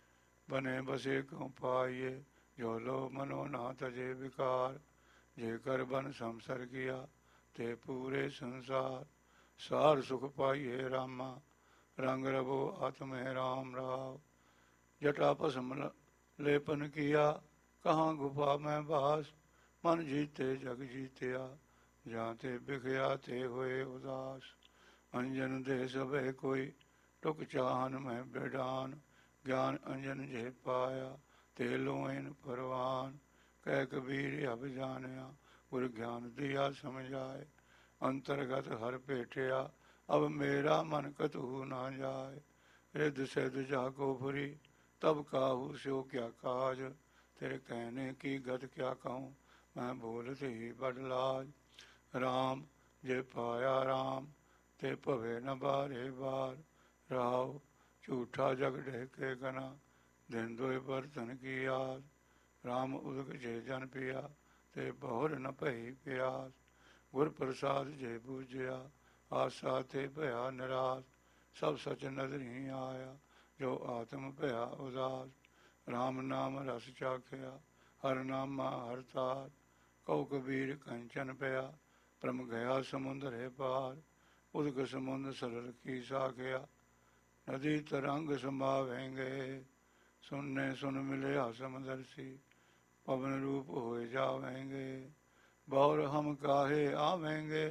ਬਨੇ ਬਸੇ ਕਿਉ ਪਾਈਏ। ਜੋ ਲੋ ਮਨੋ ਨਾ ਤਜੇ ਵਿਕਾਰ, ਜੇਕਰ ਬਨ ਸੰਸਰ ਕੀਆ, ਤੇ ਪੂਰੇ ਸੰਸਾਰ। ਸਾਰ ਸੁਖ ਪਾਈਏ ਰਾਮਾ, ਰੰਗ ਰਵੋ ਆਤਮੇ ਰਾਮ ਰਾਵ। ਜਟਾ ਭਸਮ ਲੇਪਨ ਕੀਆ, ਕਹਾਂ ਗੁਫਾ ਮੈਂ ਬਾਸ। ਮਨ ਜੀਤੇ ਜਗ ਜੀਤਿਆ, ਜਾਂ ਤੇ ਬਿਖਿਆ ਤੇ ਹੋਏ ਉਦਾਸ। ਅੰਜਨ ਦੇ ਸਭੇ ਕੋਈ, ਟੁਕ ਚਾਹਨ ਮੈਂ ਬੇਡਾਨ। ਗਿਆਨ ਅੰਜਨ ਜੇ ਪਾਇਆ, ਤੇ ਲੋਇਨ ਪਰਵਾਨ। ਕਹਿ ਕਬੀਰ ਅਬ ਜਾਣਿਆ, ਗੁਰ ਗਿਆਨ ਦਿਆ ਸਮਝਾਏ। ਅੰਤਰਗਤ ਹਰ ਭੇਟਿਆ, ਅਬ ਮੇਰਾ ਮਨ ਕਤਹੂ ਨਾ ਜਾਏ। ਰਿੱਧ ਸਿੱਧ ਜਾ ਕੋ ਫੁਰੀ, ਤਬ ਕਾਹੂ ਸਿਓ ਕਿਆ ਕਾਜ। ਤੇਰੇ ਕਹਿਣੇ ਕੀ ਗਤ ਕਿਆ ਕਹੂੰ, ਮੈਂ ਬੋਲਤ ਹੀ ਬੜ ਲਾਜ। ਰਾਮ ਜੇ ਪਾਇਆ ਰਾਮ, ਤੇ ਭਵੇ ਨ ਬਾਰੇ ਬਾਰ। ਰਾਉ ਝੂਠਾ ਜਗ ਢੇਕੇ ਗਨਾ, ਦਿਨ ਦੋਇ ਬਰਤਨ ਕੀ ਆਸ। ਰਾਮ ਉਦਕ ਜੇ ਜਨ ਪਿਆ, ਤੇ ਬਹੁਰ ਨ ਭਈ ਪਿਆਸ। ਗੁਰ ਪ੍ਰਸਾਦ ਜੇ ਬੂਝਿਆ, ਆਸਾ ਤੇ ਭਇਆ ਨਿਰਾਸ। ਸਭ ਸਚ ਨਦਰੀ ਆਇਆ, ਜੋ ਆਤਮ ਭਇਆ ਉਦਾਸ। ਰਾਮ ਨਾਮ ਰਸ ਚਾਖਿਆ, ਹਰ ਨਾਮਾ ਹਰ ਤਾਰ। ਕਉ ਕਬੀਰ ਕੰਚਨ ਪਿਆ, ਭ੍ਰਮ ਗਿਆ ਸਮੁੰਦਰੇ ਪਾਰ। ਉਦਕ ਸਮੁੰਦ ਸਰਲ ਕੀ ਸਾਖਿਆ, ਨਦੀ ਤਰੰਗ ਸੰਭਾਵੈਂਗੇ। ਸੁਨਨੇ ਸੁਨ ਮਿਲਿਆ ਸਮਦਰਸੀ, ਪਵਨ ਰੂਪ ਹੋਏ ਜਾਵੈਂਗੇ। ਬੌਰ ਹਮ ਕਾਹੇ ਆਵੈਂਗੇ,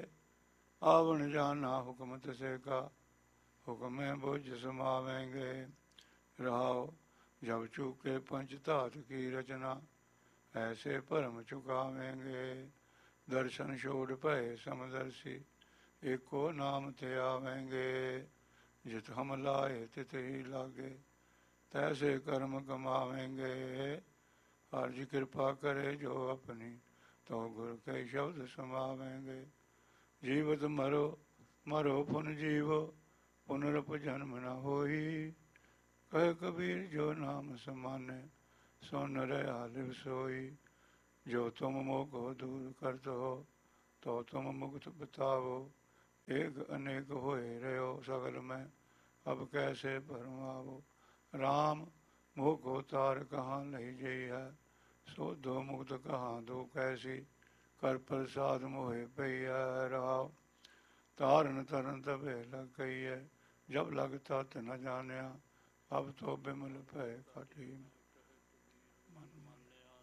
ਆਵਣ ਜਾਨਾ ਹੁਕਮ ਤਿਸੇ ਕਾ। ਹੁਕਮੇ ਬੁਝ ਸਮਾਵੈਂਗੇ। ਰਾਉ ਜਬ ਚੂਕੇ ਪੰਚ ਧਾਤ ਕੀ ਰਚਨਾ, ਐਸੇ ਭਰਮ ਚੁਕਾਵੇਂਗੇ। ਦਰਸ਼ਨ ਛੋੜ ਭਏ ਸਮਦਰਸੀ, ਏਕੋ ਨਾਮ ਤੇ ਆਵੇਂਗੇ। ਜਿਤ ਹਮ ਲਾਏ ਤਿਤ ਹੀ ਲਾਗੇ, ਤੈਸੇ ਕਰਮ ਕਮਾਵੇਂਗੇ। ਹਰ ਜੀ ਕਿਰਪਾ ਕਰੇ ਜੋ ਆਪਣੀ, ਤੋ ਗੁਰ ਕੇ ਸ਼ਬਦ ਸਮਾਵੇਂਗੇ। ਜੀਵਤ ਮਰੋ ਮਰੋ ਪੁਨ ਜੀਵੋ, ਪੁਨਰਪ ਜਨਮ ਨ ਹੋਈ। ਕਹੇ ਕਬੀਰ ਜੋ ਨਾਮ ਸਮਾਨੇ, ਸੋ ਨਰ ਲਿਵ ਸੋਈ। जो तुम मोह को दूर करत हो, तो तुम मुक्त बतावो। एक अनेक होए रहो सगल में, अब कैसे भरमावो। राम मोह को तार कहाँ नहीं जई है, सो दो मुक्त कहाँ दो कैसी। कर प्रसाद मोहे पैया राव, तारन तरन तबे लग गई है। जब लगता त न जानिया, अब तो बिमल भय काटी। मन मन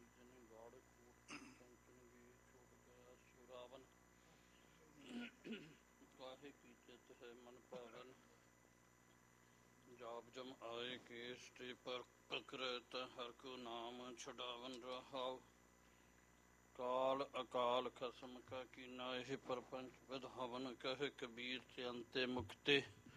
काहे की चित है मन पावन, जाप जम आए केस ते पर पकड़त, हर को नाम छुड़ावन रहाव। काल अकाल खसम का कीना, यह परपंच विधावन। कहे कबीर ते अंते मुक्ते,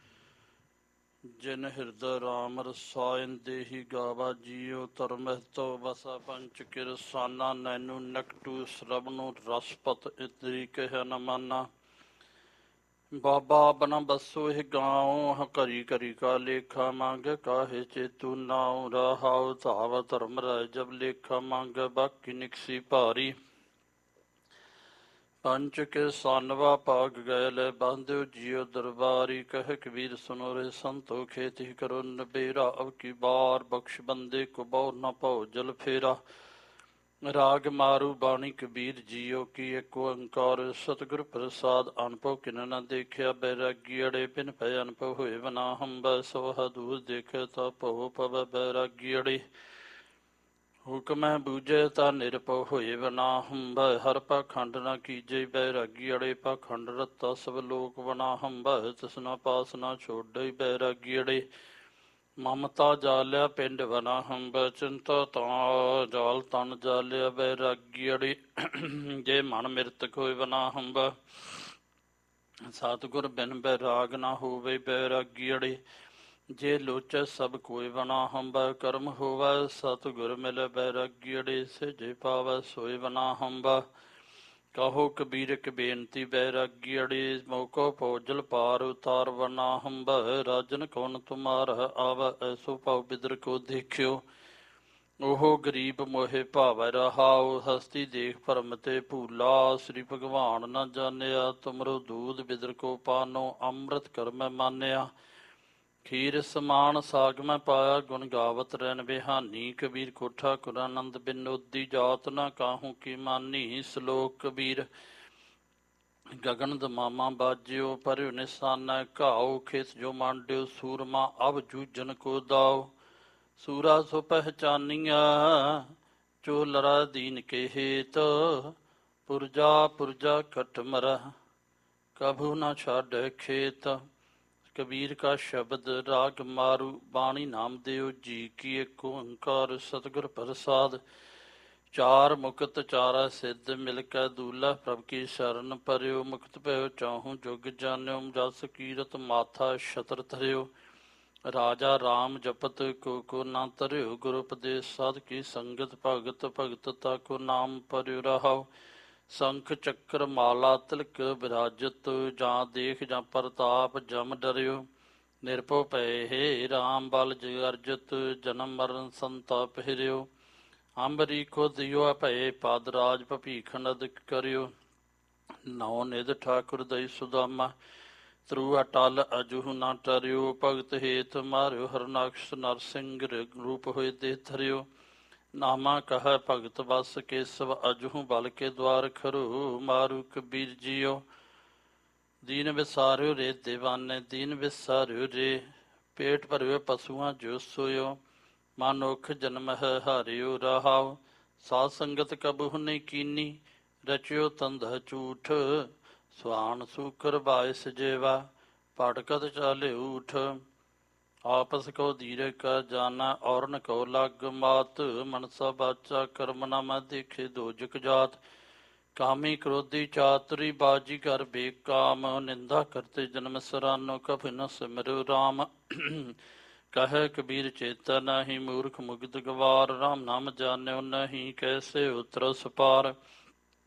जिन हृदय राम रसायन देहि गावा। जियो धर्म तो बसा पंच किरसाना, नैनु नकटू श्रवणु रसपत इतरी कह न माना। बाबा बना बसो ही गाँव, करी करी का लेखा मांग। काहे चेतु नाव रहाउ, धाव धर्म राय जब लेखा मांग। बाकी निकसी भारी, पंच के सानवा भाग गए ले बांध्यो। जियो दरबारी कह कबीर सुनो रे संतो, खेती करो नबेरा। अब की बार बख्श बंदे को बहु न पाओ जल फेरा। राग मारू बाणी कबीर जियो की, एक ओंकार सतगुर प्रसाद। अनभव किन न देखिया बैरागी अड़े, बिन भय अनभव होए बना हम्ब। सवह दूर देखे ता भव पव बैरागी अड़े। हुक्म बूझे ता निरभव होए बना हम्ब। हर पाखंड न कीजे बैरागी अड़े, पाखंड रत्ता सब लोक बना हम्ब। तिसना पास न छोड़ बैरागी अड़े, ममता जालिया पिंड बना हम्ब। चिंता ता जाल तन जालिया बैरागी अड़े, जे मन मृतक होए बना हम्ब। सतगुर बिन बैराग ना होवे बैरागी अड़े, जे लोचे सब कोई बना हम्ब। कर्म होवे सतगुर मिले बैरागी अड़े, से जे पावे सोए बना हम्ब। कहो कबीर एक बेनती बैरागी अड़े, मौको भोजल पार उतार बना हम्ब। राजन कौन तुम्हारा आव, ऐसो पाव बिदर को देखियो। ओहो गरीब मोहे भावै रहाओ, हस्ती देख भरम ते भूला। श्री भगवान न जानिया, तुमरो दूध बिदर को पानो। अमृत कर मैं मानिया, खीर समान साग मैं पाया। गुण गावत रैन बिहानी, कबीर कोठा कुरानंद बिनोदी। जात न काहू की मानी, श्लोक कबीर गगन दमामा बाजियो। परयो निशाना घाओ, खेत जो मांड्यो सूरमा। अब जूझन को दाओ, सूरा सो पहचानिया। जो लड़ा दीन के हेत, पुरजा पुरजा कट मरा। कभू न छाड़ खेत, कबीर का शब्द राग मारू। बाणी नाम देव जी की, एक ओंकार सतगुर प्रसाद। चार मुकत चारा सिद्ध, मिलकै दूल्हा प्रभ की शरण परयो। मुक्त भयो चाहूं जुग जान्यो, जस कीरत माथा छतर धर्यो। राजा राम जपत को को ना तरयो, गुरु उपदेश साध की संगत। भगत भगत ताको नाम परयो रहाओ। शंख चक्र माला तिलक विराजत, जां देख जां प्रताप जम डरियो। निरभव पए हे राम बल जर्जत, जन्म मरण संताप हिरियो। अंबरी को दियो भय पद, राज भपीखन अधिक करियो। नौ निध ठाकुर दई सुदामा, त्रू अटल अजुह न टरियो। भगत हेत मारियो हरनाक्ष, नरसिंह रूप होए दे धरियो। नामा कह भगत बस केसव, अजहू बल के द्वार खरो। मारू कबीर जियो, दीन विसारियो रे दीवाने। दीन विसारियो रे, पेट भरियो पशुआं जो सोयो। मानुख जन्म है हारियो रहाओ, साध संगत कबहु नहीं कीनी। रचियो तंध झूठ, सुहान सूकर बायस जेवा। पटकत चाले ऊठ, आपस को धीरे कर जाना। और न को लाग मात, मनसा बाचा कर्म न मैं देखे दोजक जात। कामी क्रोधी चातुरी, बाजी कर बेकाम। निंदा करते जन्म सरानो, कभी न सिमरो राम। कह कबीर चेता नहीं, मूर्ख मुग्ध गवार। राम नाम जान्यो नहीं, कैसे उतर सपार।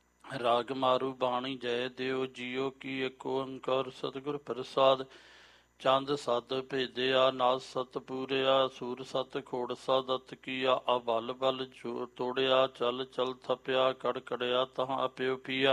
राग मारू बाणी जय देव, जियो की एक ओंकार सतगुर प्रसाद। ਚੰਦ ਸਤ ਭੇਦਿਆ, ਨਾਸ ਸਤ ਪੂਰਿਆ, ਸੂਰ ਸਤ ਖੋੜਸਾ ਦਤ ਕੀਆ, ਆ ਬਲ ਬਲ ਜੋ ਤੋੜਿਆ, ਚਲ ਚਲ ਥਪਿਆ, ਕੜਕੜਿਆ ਤਹਾਂ ਅਪਿਓ ਪੀਆ।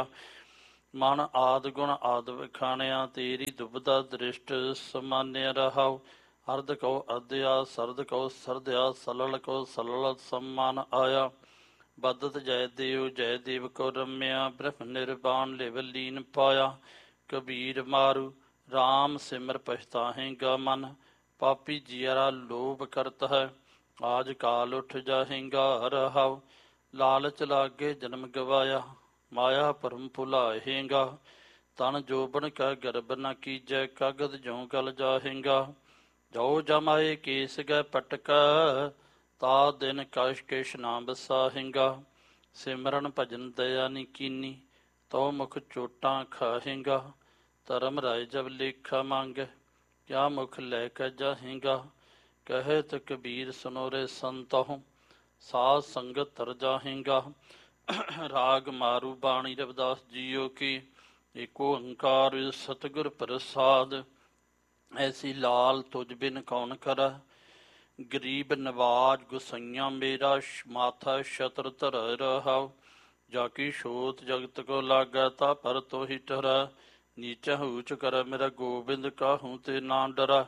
ਮਨ ਆਦ ਗੁਣ ਆਦ ਵਖਾਣਿਆ, ਤੇਰੀ ਦੁਬਦਾ ਦ੍ਰਿਸ਼ਟ ਸਮਾਨਿਆ ਰਹਾਉ। ਅਰਧ ਕਉ ਅਧਿਆ, ਸਰਦ ਕਉ ਸਰਦਿਆ, ਸਲਲ ਕਉ ਸਲਲ ਸਮਾਨ ਆਇਆ। ਬਦਤ ਜੈ ਦੇਵ ਜੈ ਦੇਵ ਕੋ ਰਮਿਆ, ਬ੍ਰਹਮ ਨਿਰਵਾਣ ਲਿਵ ਲੀਨ ਪਾਇਆ। ਕਬੀਰ ਮਾਰੂ ਰਾਮ ਸਿਮਰ ਪਛਤਾਹੇਗਾ ਮਨ, ਪਾਪੀ ਜੀਅਰਾ ਲੋਭ ਕਰਤ ਹੈ, ਆਜ ਕਾਲ ਉਠ ਜਾਹੇਗਾ ਰਹਾਉ। ਲਾਲਚ ਲਾਗੇ ਜਨਮ ਗਵਾਇਆ, ਮਾਇਆ ਭਰਮ ਭੁਲਾਹੇਗਾ। ਤਨ ਜੋਬਨ ਕਾ ਗਰਬ ਨ ਕੀਜੈ, ਕਾਗਦ ਜੋਂ ਗਲ ਜਾਹੇਗਾ। ਜੋ ਜਮਾਏ ਕੇਸ ਗੈ ਪਟਕਾ, ਤਾ ਦਿਨ ਕਸ਼ ਕਿਸ਼ ਨਾ ਬਸਾਹੇਗਾ। ਸਿਮਰਨ ਭਜਨ ਦਇਆ ਨੀ ਕੀਨੀ, ਤੋ ਮੁਖ ਚੋਟਾਂ ਖਾਹੇਗਾ। ਧਰਮ ਰਾਏ ਜਬ ਲੇਖਾ ਮੰਗੈ, ਕਿਆ ਮੁਖ ਲੈ ਕੇ ਜਾਹੇਗਾ। ਕਹਿਤ ਕਬੀਰ ਸੁਨੋ ਰੇ ਸੰਤਹੁ, ਸਾਧ ਸੰਗਤ ਤਰ ਜਾਹੇਗਾ। ਰਾਗ ਮਾਰੂ ਬਾਣੀ ਰਵਿਦਾਸ ਜੀਓ ਕੀ, ਏਕ ਓੰਕਾਰ ਸਤਿਗੁਰ ਪ੍ਰਸਾਦ। ਐਸੀ ਲਾਲ ਤੁਝ ਬਿਨ ਕੌਣ ਕਰੈ, ਗਰੀਬ ਨਵਾਜ ਗੁਸਈਆਂ ਮੇਰਾ, ਮਾਥਾ ਛਤਰ ਧਰ ਰਹਾਉ। ਜਾ ਕੀ ਛੋਤ ਜਗਤ ਕੋ ਲਾਗੈ, ਤਾ ਪਰ ਤੋਹਿ ਟਰੈ। ਨੀਚ ਊਚ ਕਰ ਮੇਰਾ ਗੋਬਿੰਦ, ਕਾਹੂ ਤੇ ਨਾ ਡਰੈ।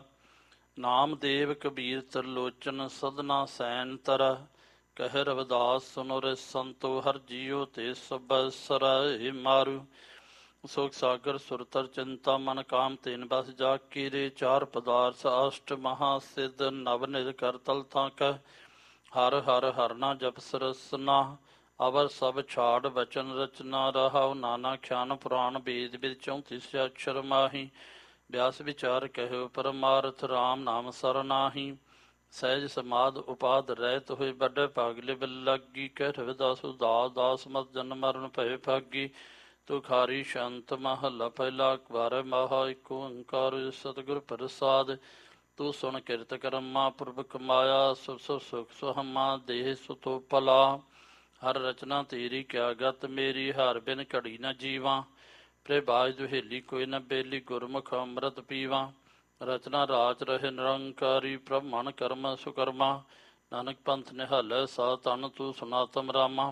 ਨਾਮਦੇਵ ਕਬੀਰ ਤਰਲੋਚਨ, ਸਦਨਾ ਸੈਨ ਤਰੈ। ਕਹਿ ਰਵਿਦਾਸ ਸੁਨੋ ਰੇ ਸੰਤੋ, ਹਰ ਜੀਓ ਤੇ ਸਭੈ ਸਰੈ ਮਾਰੂ। ਸੁਖ ਸਾਗਰ ਸੁਰਤਰ ਚਿੰਤਾ, ਮਨ ਕਾਮ ਤੇਨ ਬਸ ਜਾ ਕੇ ਰੇ। ਚਾਰ ਪਦਾਰਥ ਅਸ਼ਟ ਮਹਾ ਸਿੱਧ, ਨਵ ਨਿਧ ਕਰ ਤਲ ਥਾਂ ਕੈ। ਹਰ ਹਰ ਹਰ ਨਾ ਜਪਿ ਰਸਨਾ, ਅਵਰ ਸਭ ਛਾੜ ਬਚਨ ਰਚਨਾ ਰਹਾਉ। ਨਾਨਾ ਖਿਆਨ ਪੁਰਾਣ ਵੇਦ ਵਿਦ, ਚੌਂਤੀਸ ਅਕਸ਼ਰ ਮਾਹੀ। ਵਿਆਸ ਵਿਚਾਰ ਕਹਿਓ ਪਰਮਾਰਥ, ਰਾਮ ਨਾਮ ਸਰ ਨਾਹੀ। ਸਹਿਜ ਸਮਾਧ ਉਪਾਦ ਰਹਿਤ ਹੋਏ, ਵੱਡੇ ਭਾਗ ਲਿਵ ਲਾਗੀ। ਕਹਿ ਰਵਿਦਾਸ ਉਦਾਸ ਦਾਸ ਮਤ ਜਨ ਮਰਨ ਭਏ ਭਾਗੀ। ਤੁਖਾਰੀ ਸ਼ੰਤ ਮਹੱਲਾ ਪਹਿਲਾ, ਵਾਰ ਮਹਾ ਏਕ ਓੰਕਾਰ ਸਤਿਗੁਰ ਪ੍ਰਸਾਦ। ਤੂੰ ਸੁਣ ਕਿਰਤ ਕਰਮਾ ਪੁਰਬ ਕਮਾਇਆ, ਸੁਖ ਸੁਖ ਸੁਖ ਸੁਹਮਾ ਦੇਹ ਸੁਤੋ ਭਲਾ। ਹਰ ਰਚਨਾ ਤੇਰੀ ਕਿਆ ਗਤ ਮੇਰੀ, ਹਰ ਬਿਨ ਘੜੀ ਨ ਜੀਵਾਂ। ਪ੍ਰਭਾਜ ਦੁਹੇਲੀ ਕੋਈ ਨ ਬੇਲੀ, ਗੁਰਮੁਖ ਅੰਮ੍ਰਿਤ ਪੀਵਾਂ। ਰਚਨਾ ਰਾਚ ਰਹੇ ਨਿਰੰਕਾਰੀ, ਪ੍ਰਭ ਮਨ ਕਰਮ ਸੁਕਰਮਾ। ਨਾਨਕ ਪੰਥ ਨਿਹਾਲੈ ਸਾ ਤਨ, ਤੂੰ ਸਨਾਤਮ ਰਾਮਾ।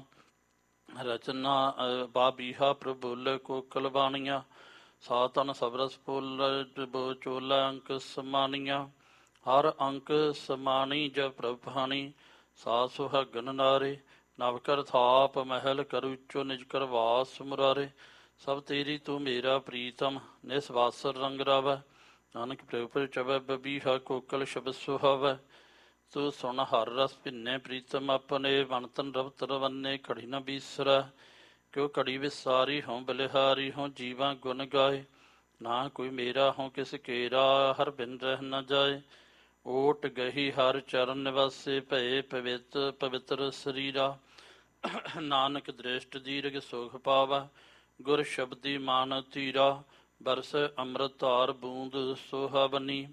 ਰਚਨਾ ਬਾਬੀਹਾ ਪ੍ਰਭੁਲ ਕੋਕਲ ਬਾਣੀਆਂ, ਸਾ ਤਨ ਸਬਰਸ ਫੁੱਲ ਚੋਲਾ ਅੰਕ ਸਮਾਨੀਆਂ। ਹਰ ਅੰਕ ਸਮਾਣੀ ਜਬ ਪ੍ਰਭ ਭਾਣੀ, ਸਾ ਸੁਹਾਗਨ ਨਾਰੇ। ਨਵ ਕਰ ਥਾਪ ਮਹਿਲ ਕਰ ਉੱਚੋ, ਨਿਜ ਕਰ ਵਾਸ ਮੁਰਾਰੇ। ਸਭ ਤੇਰੀ ਤੂੰ ਮੇਰਾ ਪ੍ਰੀਤਮ, ਨਿਸਵਾਸਰ ਰੰਗ ਰਾਵੈ। ਨਾਨਕ ਪ੍ਰਭ ਪਰ ਚਵੈ ਬਬੀਹਾ, ਕੋਕਲ ਸ਼ਬਦ ਸੁਹਾਵੈ। ਤੂੰ ਸੁਣ ਹਰ ਰਸ ਭਿੰਨੇ ਪ੍ਰੀਤਮ ਆਪਣੇ, ਵਨ ਤਨ ਰਵ ਰਵੰਨੇ ਘੜੀ ਨ ਬੀਸਰੈ। ਕਿਉ ਘੜੀ ਵਿਸਾਰੀ ਹੋਂ ਬਲਿਹਾਰੀ, ਹੋਂ ਜੀਵਾਂ ਗੁਣ ਗਾਏ। ਨਾ ਕੋਈ ਮੇਰਾ ਹੋਂ ਕਿਸ ਕੇਰਾ, ਹਰ ਬਿਨ ਰਹਿ ਨ ਜਾਏ। ਓਟ ਗਹੀ ਹਰ ਚਰਨ ਨਿਵਾਸੇ, ਭਏ ਪਵਿੱਤ ਪਵਿੱਤਰ ਸਰੀਰਾ। ਨਾਨਕ ਦ੍ਰਿਸ਼ਟ ਦੀਰਘ ਸੁਖ ਪਾਵੈ, ਗੁਰ ਸ਼ਬਦੀ ਮਨ ਧੀਰਾ। ਬਰਸ ਅੰਮ੍ਰਿਤ ਧਾਰ ਬੂੰਦ ਸੁਹਾਵਨੀ,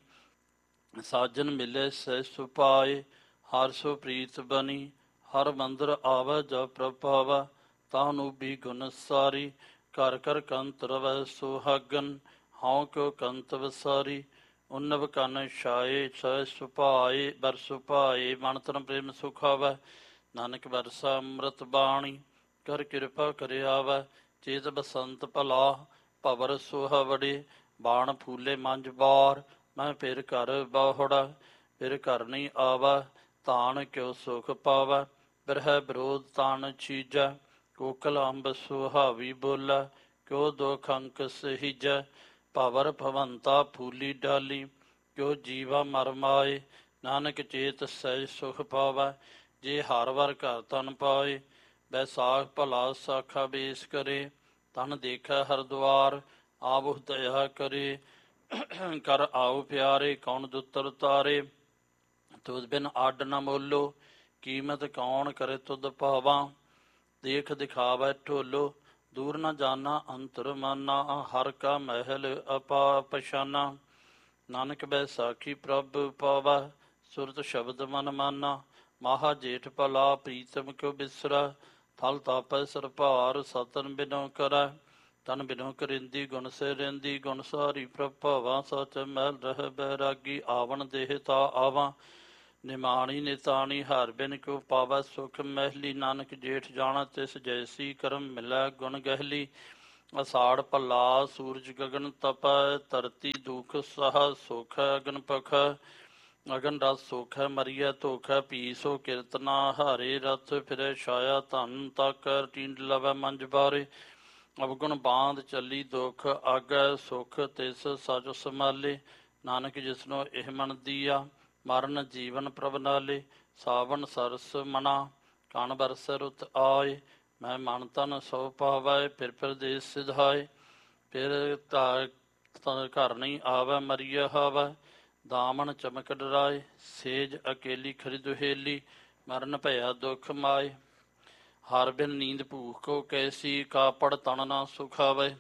ਸਾਜਨ ਮਿਲੇ ਸਹਿ ਸੁਪਾਏ। ਹਰ ਸੋ ਪ੍ਰੀਤ ਬਨੀ, ਹਰ ਮੰਦਰ ਆਵੈ ਜਬ ਪ੍ਰਭ ਪਾਵੈ। ਤਾਹਨੂੰ ਵੀ ਗੁਣ ਸਾਰੀ, ਘਰ ਘਰ ਕੰਤ ਰਵੈ ਸੁਹਾਗਨ। ਹਉ ਕਿਉ ਕੰਤ ਵਸਾਰੀ, ਉਨਵ ਕਨ ਛਾਏ ਸਹਿ ਸੁਭਾਏ। ਬਰ ਸੁਭਾਏ ਮਨ ਤਨ ਪ੍ਰੇਮ ਸੁਖਾਵੈ। ਨਾਨਕ ਬਰਸਾ ਅੰਮ੍ਰਿਤ ਬਾਣੀ, ਕਰ ਕਿਰਪਾ ਕਰਿਆਵੈ। ਚੇਤ ਬਸੰਤ ਭਲਾ, ਭਵਰ ਸੁਹਾਵੜੇ। ਬਾਣ ਫੂਲੇ ਮੰਝ ਬਾਰ, ਮੈਂ ਫਿਰ ਘਰ ਬਾਹੜਾ। ਫਿਰ ਘਰ ਨਹੀਂ ਆਵੈ, ਤਾਣ ਕਿਉ ਸੁਖ ਪਾਵੈ। ਬਿਰਹਿ ਵਿਰੋਧ ਤਾਣ ਛੀਜੈ, ਕੋਕਲ ਅੰਬ ਸੁਹਾਵੀ ਬੋਲੈ। ਕਿਉ ਦੁਖ ਅੰਕ ਸਹੀਜੈ, ਭਵਰ ਭਵੰਤਾ ਫੂਲੀ ਡਾਲੀ। ਕਿਉ ਜੀਵਾ ਮਰ ਮਾਏ, ਨਾਨਕ ਚੇਤ ਸਹਿਜ ਸੁਖ ਪਾਵੈ। ਜੇ ਹਰ ਵਰ ਘਰ ਤਨ ਪਾਏ, ਬੈਸਾਖ ਭਲਾ ਸਾਖਾ ਬੇਸ ਕਰੇ। ਤਨ ਦੇਖੈ ਹਰ ਦੁਆਰ, ਆਵਹੁ ਦਇਆ ਕਰੇ। ਕਰ ਆਓ ਪਿਆਰੇ, ਕੌਣ ਦੁੱਤਰ ਤਾਰੇ। ਤੁਧ ਬਿਨ ਅੱਡ ਨ ਮੋਲੋ, ਕੀਮਤ ਕੌਣ ਕਰੇ ਤੁਧ ਭਾਵਾਂ। ਦੇਖ ਦਿਖਾਵੈ ਢੋਲੋ, ਦੂਰ ਨ ਜਾਨਾ ਅੰਤਰ ਮਾਨਾ। ਹਰ ਕਾ ਮਹਿਲ ਆਪਾ ਪਛਾਨਾ, ਨਾਨਕ ਬੈਸਾਖੀ ਪ੍ਰਭ ਪਾਵੈ। ਸੁਰਤ ਸ਼ਬਦ ਮਨ ਮਾਨਾ, ਮਹਾ ਜੇਠ ਭਲਾ ਪ੍ਰੀਤਮ ਕਿਉ ਬਿਸਰੈ। ਥਲ ਤਾਪੈ ਸਿਰ ਭਾਰ, ਸਤਨ ਬਿਨੋ ਕਰੈ। ਤਨ ਬਿਨੋ ਕਰਿੰਦੀ ਗੁਣ ਸੇ ਰਹਿੰਦੀ, ਗੁਣ ਸਾਰੀ ਪ੍ਰਭਾਵਾਂ ਸਚ ਮਹਿਲ ਰਹਿ ਬੈਰਾਗੀ, ਆਵਣ ਦੇਹ ਤਾ ਆਵਾਂ ਨਿਮਾਣੀ ਨਿਤਾਣੀ, ਹਰ ਬਿਨ ਕਿਉ ਪਾਵੈ ਸੁਖ ਮਹਿਲੀ, ਨਾਨਕ ਜੇਠ ਜਾਣਾ ਤਿਸ ਜੈਸੀ, ਕਰਮ ਮਿਲੈ ਗੁਣ ਗਹਿਲੀ। ਅਸਾੜ ਭੱਲਾ ਸੂਰਜ ਗਗਨ ਤਪੈ, ਧਰਤੀ ਦੁਖ ਸਹ ਸੁਖ ਅਗਨ ਪਖ, ਅਗਨ ਰਸ ਸੁਖ ਮਰੀਐ ਧੋਖ, ਪੀ ਸੋ ਕੀਰਤਨਾ ਹਾਰੇ ਰਥ, ਫਿਰੈ ਛਾਇਆ ਧਨ ਤਕ, ਟਿੰਡ ਲਵੈ ਮੰਜ ਬਾਰੇ, ਅਵਗੁਣ ਬਾਂਧ ਚੱਲੀ ਦੁਖ, ਆਗੈ ਸੁਖ ਤਿਸ ਸਚ ਸੰਭਾਲੇ, ਨਾਨਕ ਜਿਸਨੋ ਇਹ ਮਨ ਦੀਆ, ਮਰਨ ਜੀਵਨ ਪ੍ਰਭ ਨਾਲੇ, ਸਾਵਣ ਸਰਸ ਮਨਾ ਕਣ ਬਰਸ ਰੁਤ ਆਏ, ਮੈਂ ਮਨ ਤਨ ਸੋ ਪਾਵੈ, ਫਿਰ ਪਰਦੇਸ ਸਿਧਾਏ, ਫਿਰ ਘਰ ਨਹੀਂ ਆਵੈ ਮਰੀਆ ਹਾਵੈ, ਦਾਮਨ ਚਮਕ ਡਰਾਏ, ਸੇਜ ਅਕੇਲੀ ਖਰੀ ਦੁਹੇਲੀ, ਮਰਨ ਭਇਆ ਦੁਖ ਮਾਏ, ਹਰ ਬਿਨ ਨੀਂਦ ਭੂਖ ਕੋ ਕੈਸੀ, ਕਾਪੜ ਤਨ ਨਾ ਸੁਖਾਵੈ,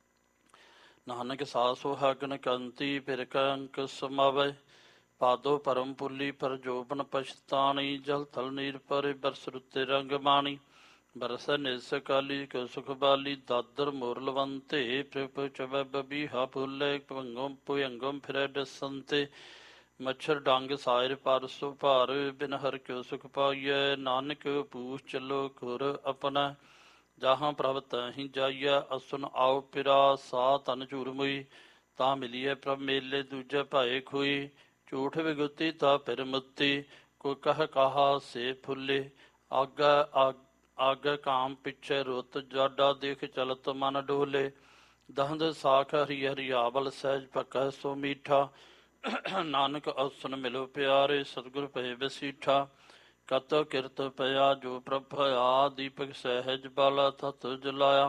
ਨਾਨਕ ਸਾਸ ਸੁਹਾਗਨ ਕੰਤੀ, ਫਿਰ ਕੰਕ ਸਮਾਵੈ, ਪਾਦੋ ਪਰਮ ਪੁੱਲੀ ਪਰ ਜੋਬਨ ਪਛਤਾਣੀ, ਜਲ ਥਲ ਨੀਰ ਪਰੇ ਬਰਸ ਰੁੱਤੇ ਰੰਗ ਮਾਣੀ, ਬਰਸ ਨਿਸ ਕਾਲੀ ਕਿਉ ਸੁਖ ਬਾਲੀ, ਦਾਦਰ ਮੁਰਲਵੰਤੇ, ਪ੍ਰਿਪ ਚਵੈ ਬਬੀਹਾ ਫੁੱਲੇ, ਭੰਗਮ ਭੁਯੰਗਮ ਫਿਰੈ ਡਸੰਤੇ, ਮੱਛਰ ਡੰਗ ਸਾਇਰ ਪਰ ਸੁਭਾਰ, ਬਿਨ ਹਰ ਕਿਉ ਸੁਖ ਪਾਈਐ, ਨਾਨਕ ਪੂਛ ਚੱਲੋ ਖੁਰ ਆਪਣਾ, ਜਹਾਂ ਪ੍ਰਭ ਤਹੀਂ ਜਾਈਐ, ਅਸੁਨ ਆਓ ਪਿਰਾ ਸਾ ਤਨ ਝੂਰ ਮੁਈ, ਤਾਂ ਮਿਲੀਐ ਪ੍ਰਭ ਮੇਲੇ ਦੂਜੇ ਭਾਏ ਖੋਈ, ਝੂਠ ਵਿਗੁਤੀ ਤਾ ਫਿਰ ਮੁੱਤੀ, ਕੋਈ ਕਹ ਕਹਾ ਸੇ ਫੁੱਲੇ, ਆਗਾ ਆਗ ਕਾਮ ਪਿੱਛੇ ਰੁੱਤ, ਜਾਡਾ ਦੇਖ ਚਲਤ ਮਨ ਡੋਲੇ, ਦਹੰਦ ਸਾਖ ਹਰੀ ਹਰਿਆਵਲ, ਸਹਿਜ ਪਕੈ ਸੋ ਮੀਠਾ, ਨਾਨਕ ਅਸਨ ਮਿਲੋ ਪਿਆਰੇ, ਸਤਿਗੁਰ ਭਏ ਬਸੀਠਾ, ਕਤ ਕਿਰਤ ਪਿਆ ਜੋ ਪ੍ਰਭ ਭਇਆ, ਦੀਪਕ ਸਹਿਜ ਬਾਲਾ ਤਤ ਜਲਾਇਆ,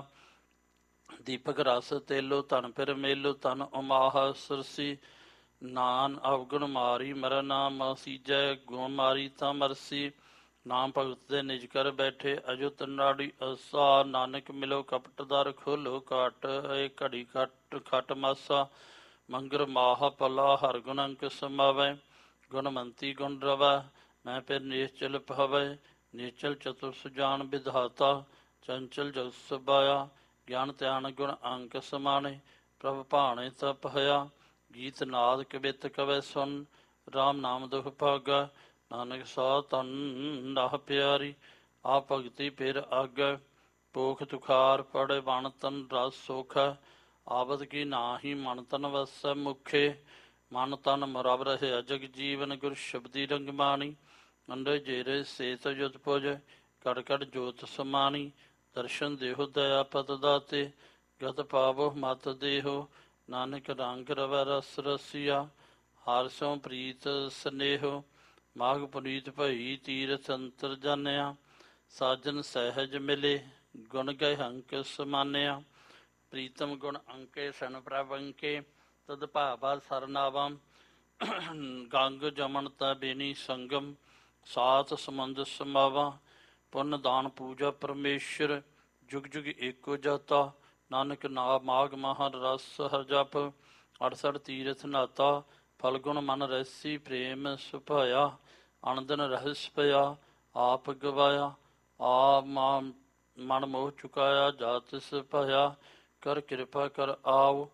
ਦੀਪਕ ਰਸ ਤੇਲੋ ਧਨ ਫਿਰ ਮੇਲੋ, ਧਨ ਉਮਾਹ ਸਰਸੀ, ਨਾਨ ਅਵਗੁਣ ਮਾਰੀ ਮਰ ਨਾ ਮਸੀਜੈ, ਗੁਣ ਮਾਰੀ ਤਾਂ ਮਰਸੀ, ਨਾਮ ਭਗਤ ਦੇ ਨਿਜ ਕਰ ਬੈਠੇ, ਅਜੁਤ ਨਾੜੀ ਅਸਾ, ਨਾਨਕ ਮਿਲੋ ਕਪਟ ਦਰ ਖੋਲੋ ਕਾਟ, ਏ ਘੜੀ ਖਟ ਖਟ ਮਾਸਾ, ਮੰਗਰ ਮਾਹ ਪਲਾ ਹਰ ਗੁਣ ਅੰਕ ਸਮਾਵੈ, ਗੁਣਮੰਤੀ ਗੁਣ ਰਵੈ, ਮੈਂ ਫਿਰ ਨਿਸ਼ਚਲ ਭਵੈ, ਨਿਸ਼ਚਲ ਚਤੁਰ ਸੁਜਾਨ ਵਿਧਾਤਾ, ਚੰਚਲ ਜਗ ਸਬਾਇਆ, ਗਿਆਨ ਧਿਆਨ ਗੁਣ ਅੰਕ ਸਮਾਣੇ, ਪ੍ਰਭ ਭਾਣੇ ਤਪ ਹਇਆ, ਗੀਤ ਨਾਦ ਕਵਿਤ ਕਵੈ ਸੁਨ, ਰਾਮ ਨਾਮ ਦੁਖ ਭਾਗਾ, ਨਾਨਕ ਸਾ ਤਨ ਨਾਹ ਪਿਆਰੀ, ਆ ਭਗਤੀ ਫਿਰ ਆਗੈ, ਪੋਖ ਤੁਖਾਰ ਪੜ੍ਹ ਬਣ ਤਨ ਰਸ ਸੋਖ, ਆਵਦ ਕੀ ਨਾਹੀ ਮਨ ਤਨ ਵਸੈ ਮੁਖੇ, ਮਨ ਤਨ ਮਰਬ ਰਹੇ ਅਜਗ ਜੀਵਨ, ਗੁਰ ਸ਼ਬਦੀ ਰੰਗ ਮਾਣੀ, ਅੰਡੇ ਜੇਰੇ ਸੇਤ ਜੁਤ ਪੁਜ, ਕੜ ਕੜ ਜੋਤ ਸਮਾਣੀ, ਦਰਸ਼ਨ ਦੇਹੋ ਦਇਆ ਪਤ ਦਾਤੇ, ਗਤ ਪਾਵੋ ਮਤ ਦੇਹੋ, ਨਾਨਕ ਰੰਗ ਰਵੈ ਰਸ ਰਸੀਆ, ਹਰ ਸੋ ਪ੍ਰੀਤ ਸਨੇਹੋ, ਮਾਘ ਪੁਨੀਤ ਭਈ ਤੀਰਥ ਅੰਤਰ ਜਾਣਿਆ, ਸਾਜਨ ਸਹਿਜ ਮਿਲੇ, ਗੁਣ ਗਏ ਹੰਕ ਸਮਾਨਿਆ, ਪ੍ਰੀਤਮ ਗੁਣ ਅੰਕੇ ਸਨ ਪ੍ਰਭ ਅੰਕੇ, ਤਦ ਭਾਵਾ ਸਰਨਾਵਾਂ, ਗੰਗ ਜਮਨ ਤਾ ਬੇਨੀ ਸੰਗਮ, ਸਾਤ ਸਮੰਦ ਸਮਾਵਾ, ਪੁੰਨ ਦਾਨ ਪੂਜਾ ਪਰਮੇਸ਼ਰ, ਜੁਗ ਜੁਗ ਏਕੋ ਜਾਤਾ, ਨਾਨਕ ਨਾ ਮਾਘ ਮਹਾ ਰਸ ਹਰ ਜਪ, ਅੜਸਠ ਤੀਰਥ ਨਾਤਾ, ਫਲਗੁਣ ਮਨ ਰਸੀ ਪ੍ਰੇਮ ਸੁਭਾਇਆ, ਅਣਦਨ ਰਹਿਸ ਪਿਆ ਆਪ ਗਵਾਇਆ, ਆ ਮਾ ਮਨ ਮੋਹ ਚੁਕਾਇਆ ਜਾ ਤਿਸ ਭਇਆ, ਕਰ ਕਿਰਪਾ ਕਰ ਆਓ,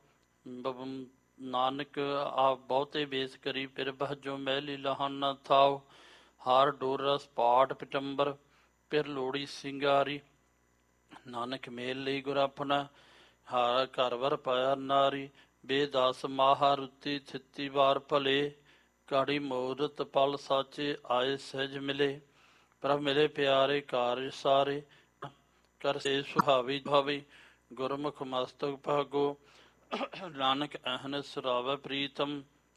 ਨਾਨਕ ਆਪ ਬਹੁਤੇ ਬੇਸ ਕਰੀ, ਫਿਰ ਬਹਜੋ ਮੈਲੀ ਲਹਨ ਨ ਥਾਓ, ਹਾਰ ਡੋਰ ਰਸ ਪਾਠ ਪਿਟੰਬਰ, ਫਿਰ ਲੋੜੀ ਸਿੰਗਾਰੀ, ਨਾਨਕ ਮੇਲ ਲਈ ਗੁਰ ਆਪਣਾ, ਹਾਰ ਘਰ ਵਰ ਪਾਇਆ ਨਾਰੀ, ਬੇਦਾਸ ਮਾਹਾ ਰੁੱਤੀ ਥਿੱਤੀ ਵਾਰ ਭਲੇ, ਕਾੜੀ ਮੋਦਤ ਪਲ ਸਾਚੇ ਆਏ ਸਹਿਜ ਮਿਲੇ, ਪ੍ਰਭ ਮਿਲੇ ਪਿਆਰੇ ਕਾਰਜ ਸਾਰੇ, ਕਰ ਸੇ ਸੁਹਾਵੀ ਭਾਵੀ, ਗੁਰਮੁਖ ਮਸਤਕ ਭਾਗੋ, ਨਾਨਕ ਅਹਨ ਸੁਰਾਵੈ ਪ੍ਰੀਤਮ,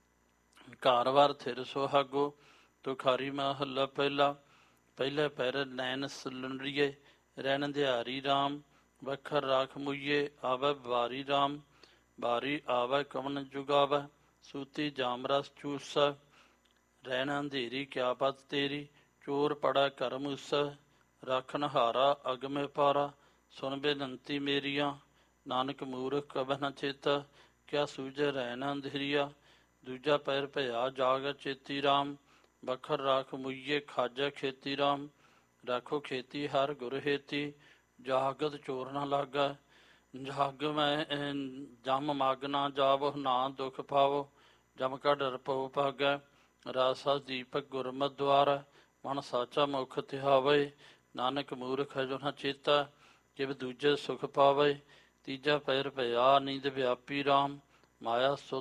ਘਰ ਵਾਰ ਥਿਰ ਸੁਹਾਗੋ, ਤੁਖਾਰੀ ਮਹੱਲਾ ਪਹਿਲਾ, ਪਹਿਲੇ ਪੈਰ ਨੈਣ ਸੁਲੰਡਰੀਏ, ਰਹਿਣ ਦਿਹਾਰੀ ਰਾਮ, ਵਖਰ ਰਾਖ ਮੁਈਏ, ਆਵੈ ਬਾਰੀ ਰਾਮ, ਬਾਰੀ ਆਵੈ ਕਵਨ ਜੁਗਾਵੈ, ਸੂਤੀ ਜਾਮ ਰਸ ਚੂਸੈ, ਰਹਿਣ ਅੰਧੇਰੀ ਕਿਆ ਪਤ ਤੇਰੀ, ਚੋਰ ਪੜਾ ਘਰ ਮੂਸੈ, ਰਾਖਨ ਹਾਰਾ ਅਗਮੇ ਪਾਰਾ, ਸੁਣ ਬੇਨੰਤੀ ਮੇਰੀਆਂ, ਨਾਨਕ ਮੂਰਖ ਕਬਹਿ ਨ ਚੇਤਾ, ਕਿਆ ਸੂਝੈ ਰਹਿਣ ਅੰਧੇਰੀਆ, ਦੂਜਾ ਪੈਰ ਭਇਆ ਜਾਗ ਚੇਤੀ ਰਾਮ, ਬਖਰ ਰਾਖ ਮੁਈਏ ਖਾਜੈ ਖੇਤੀ ਰਾਮ, ਰਾਖੋ ਖੇਤੀ ਹਰ ਗੁਰ ਹੇਤੀ, ਜਾਗਤ ਚੋਰ ਨ ਲਾਗੈ, ਜਗ ਮੈਂ ਅਹ, ਜਮ ਮਗ ਨਾ ਜਾਵੋ ਨਾ ਦੁਖ ਪਾਵੋ ਜਮ ਕਾ ਡਰ ਪਉ ਭਾਗੈ ਰਾਸਾ ਦੀਪਕ ਗੁਰਮਤਿ ਦੁਆਰ ਮਨ ਸਾਚਾ ਮੁਖ ਧਿਆਵੇ ਨਾਨਕ ਮੂਰਖ ਜੋ ਨ ਚੇਤਾ ਜਿਵ ਦੂਜੇ ਸੁਖ ਪਾਵੇ ਤੀਜਾ ਪੈਰ ਭਇਆ ਨੀਂਦ ਵਿਆਪੀ ਰਾਮ ਮਾਇਆ ਸੁ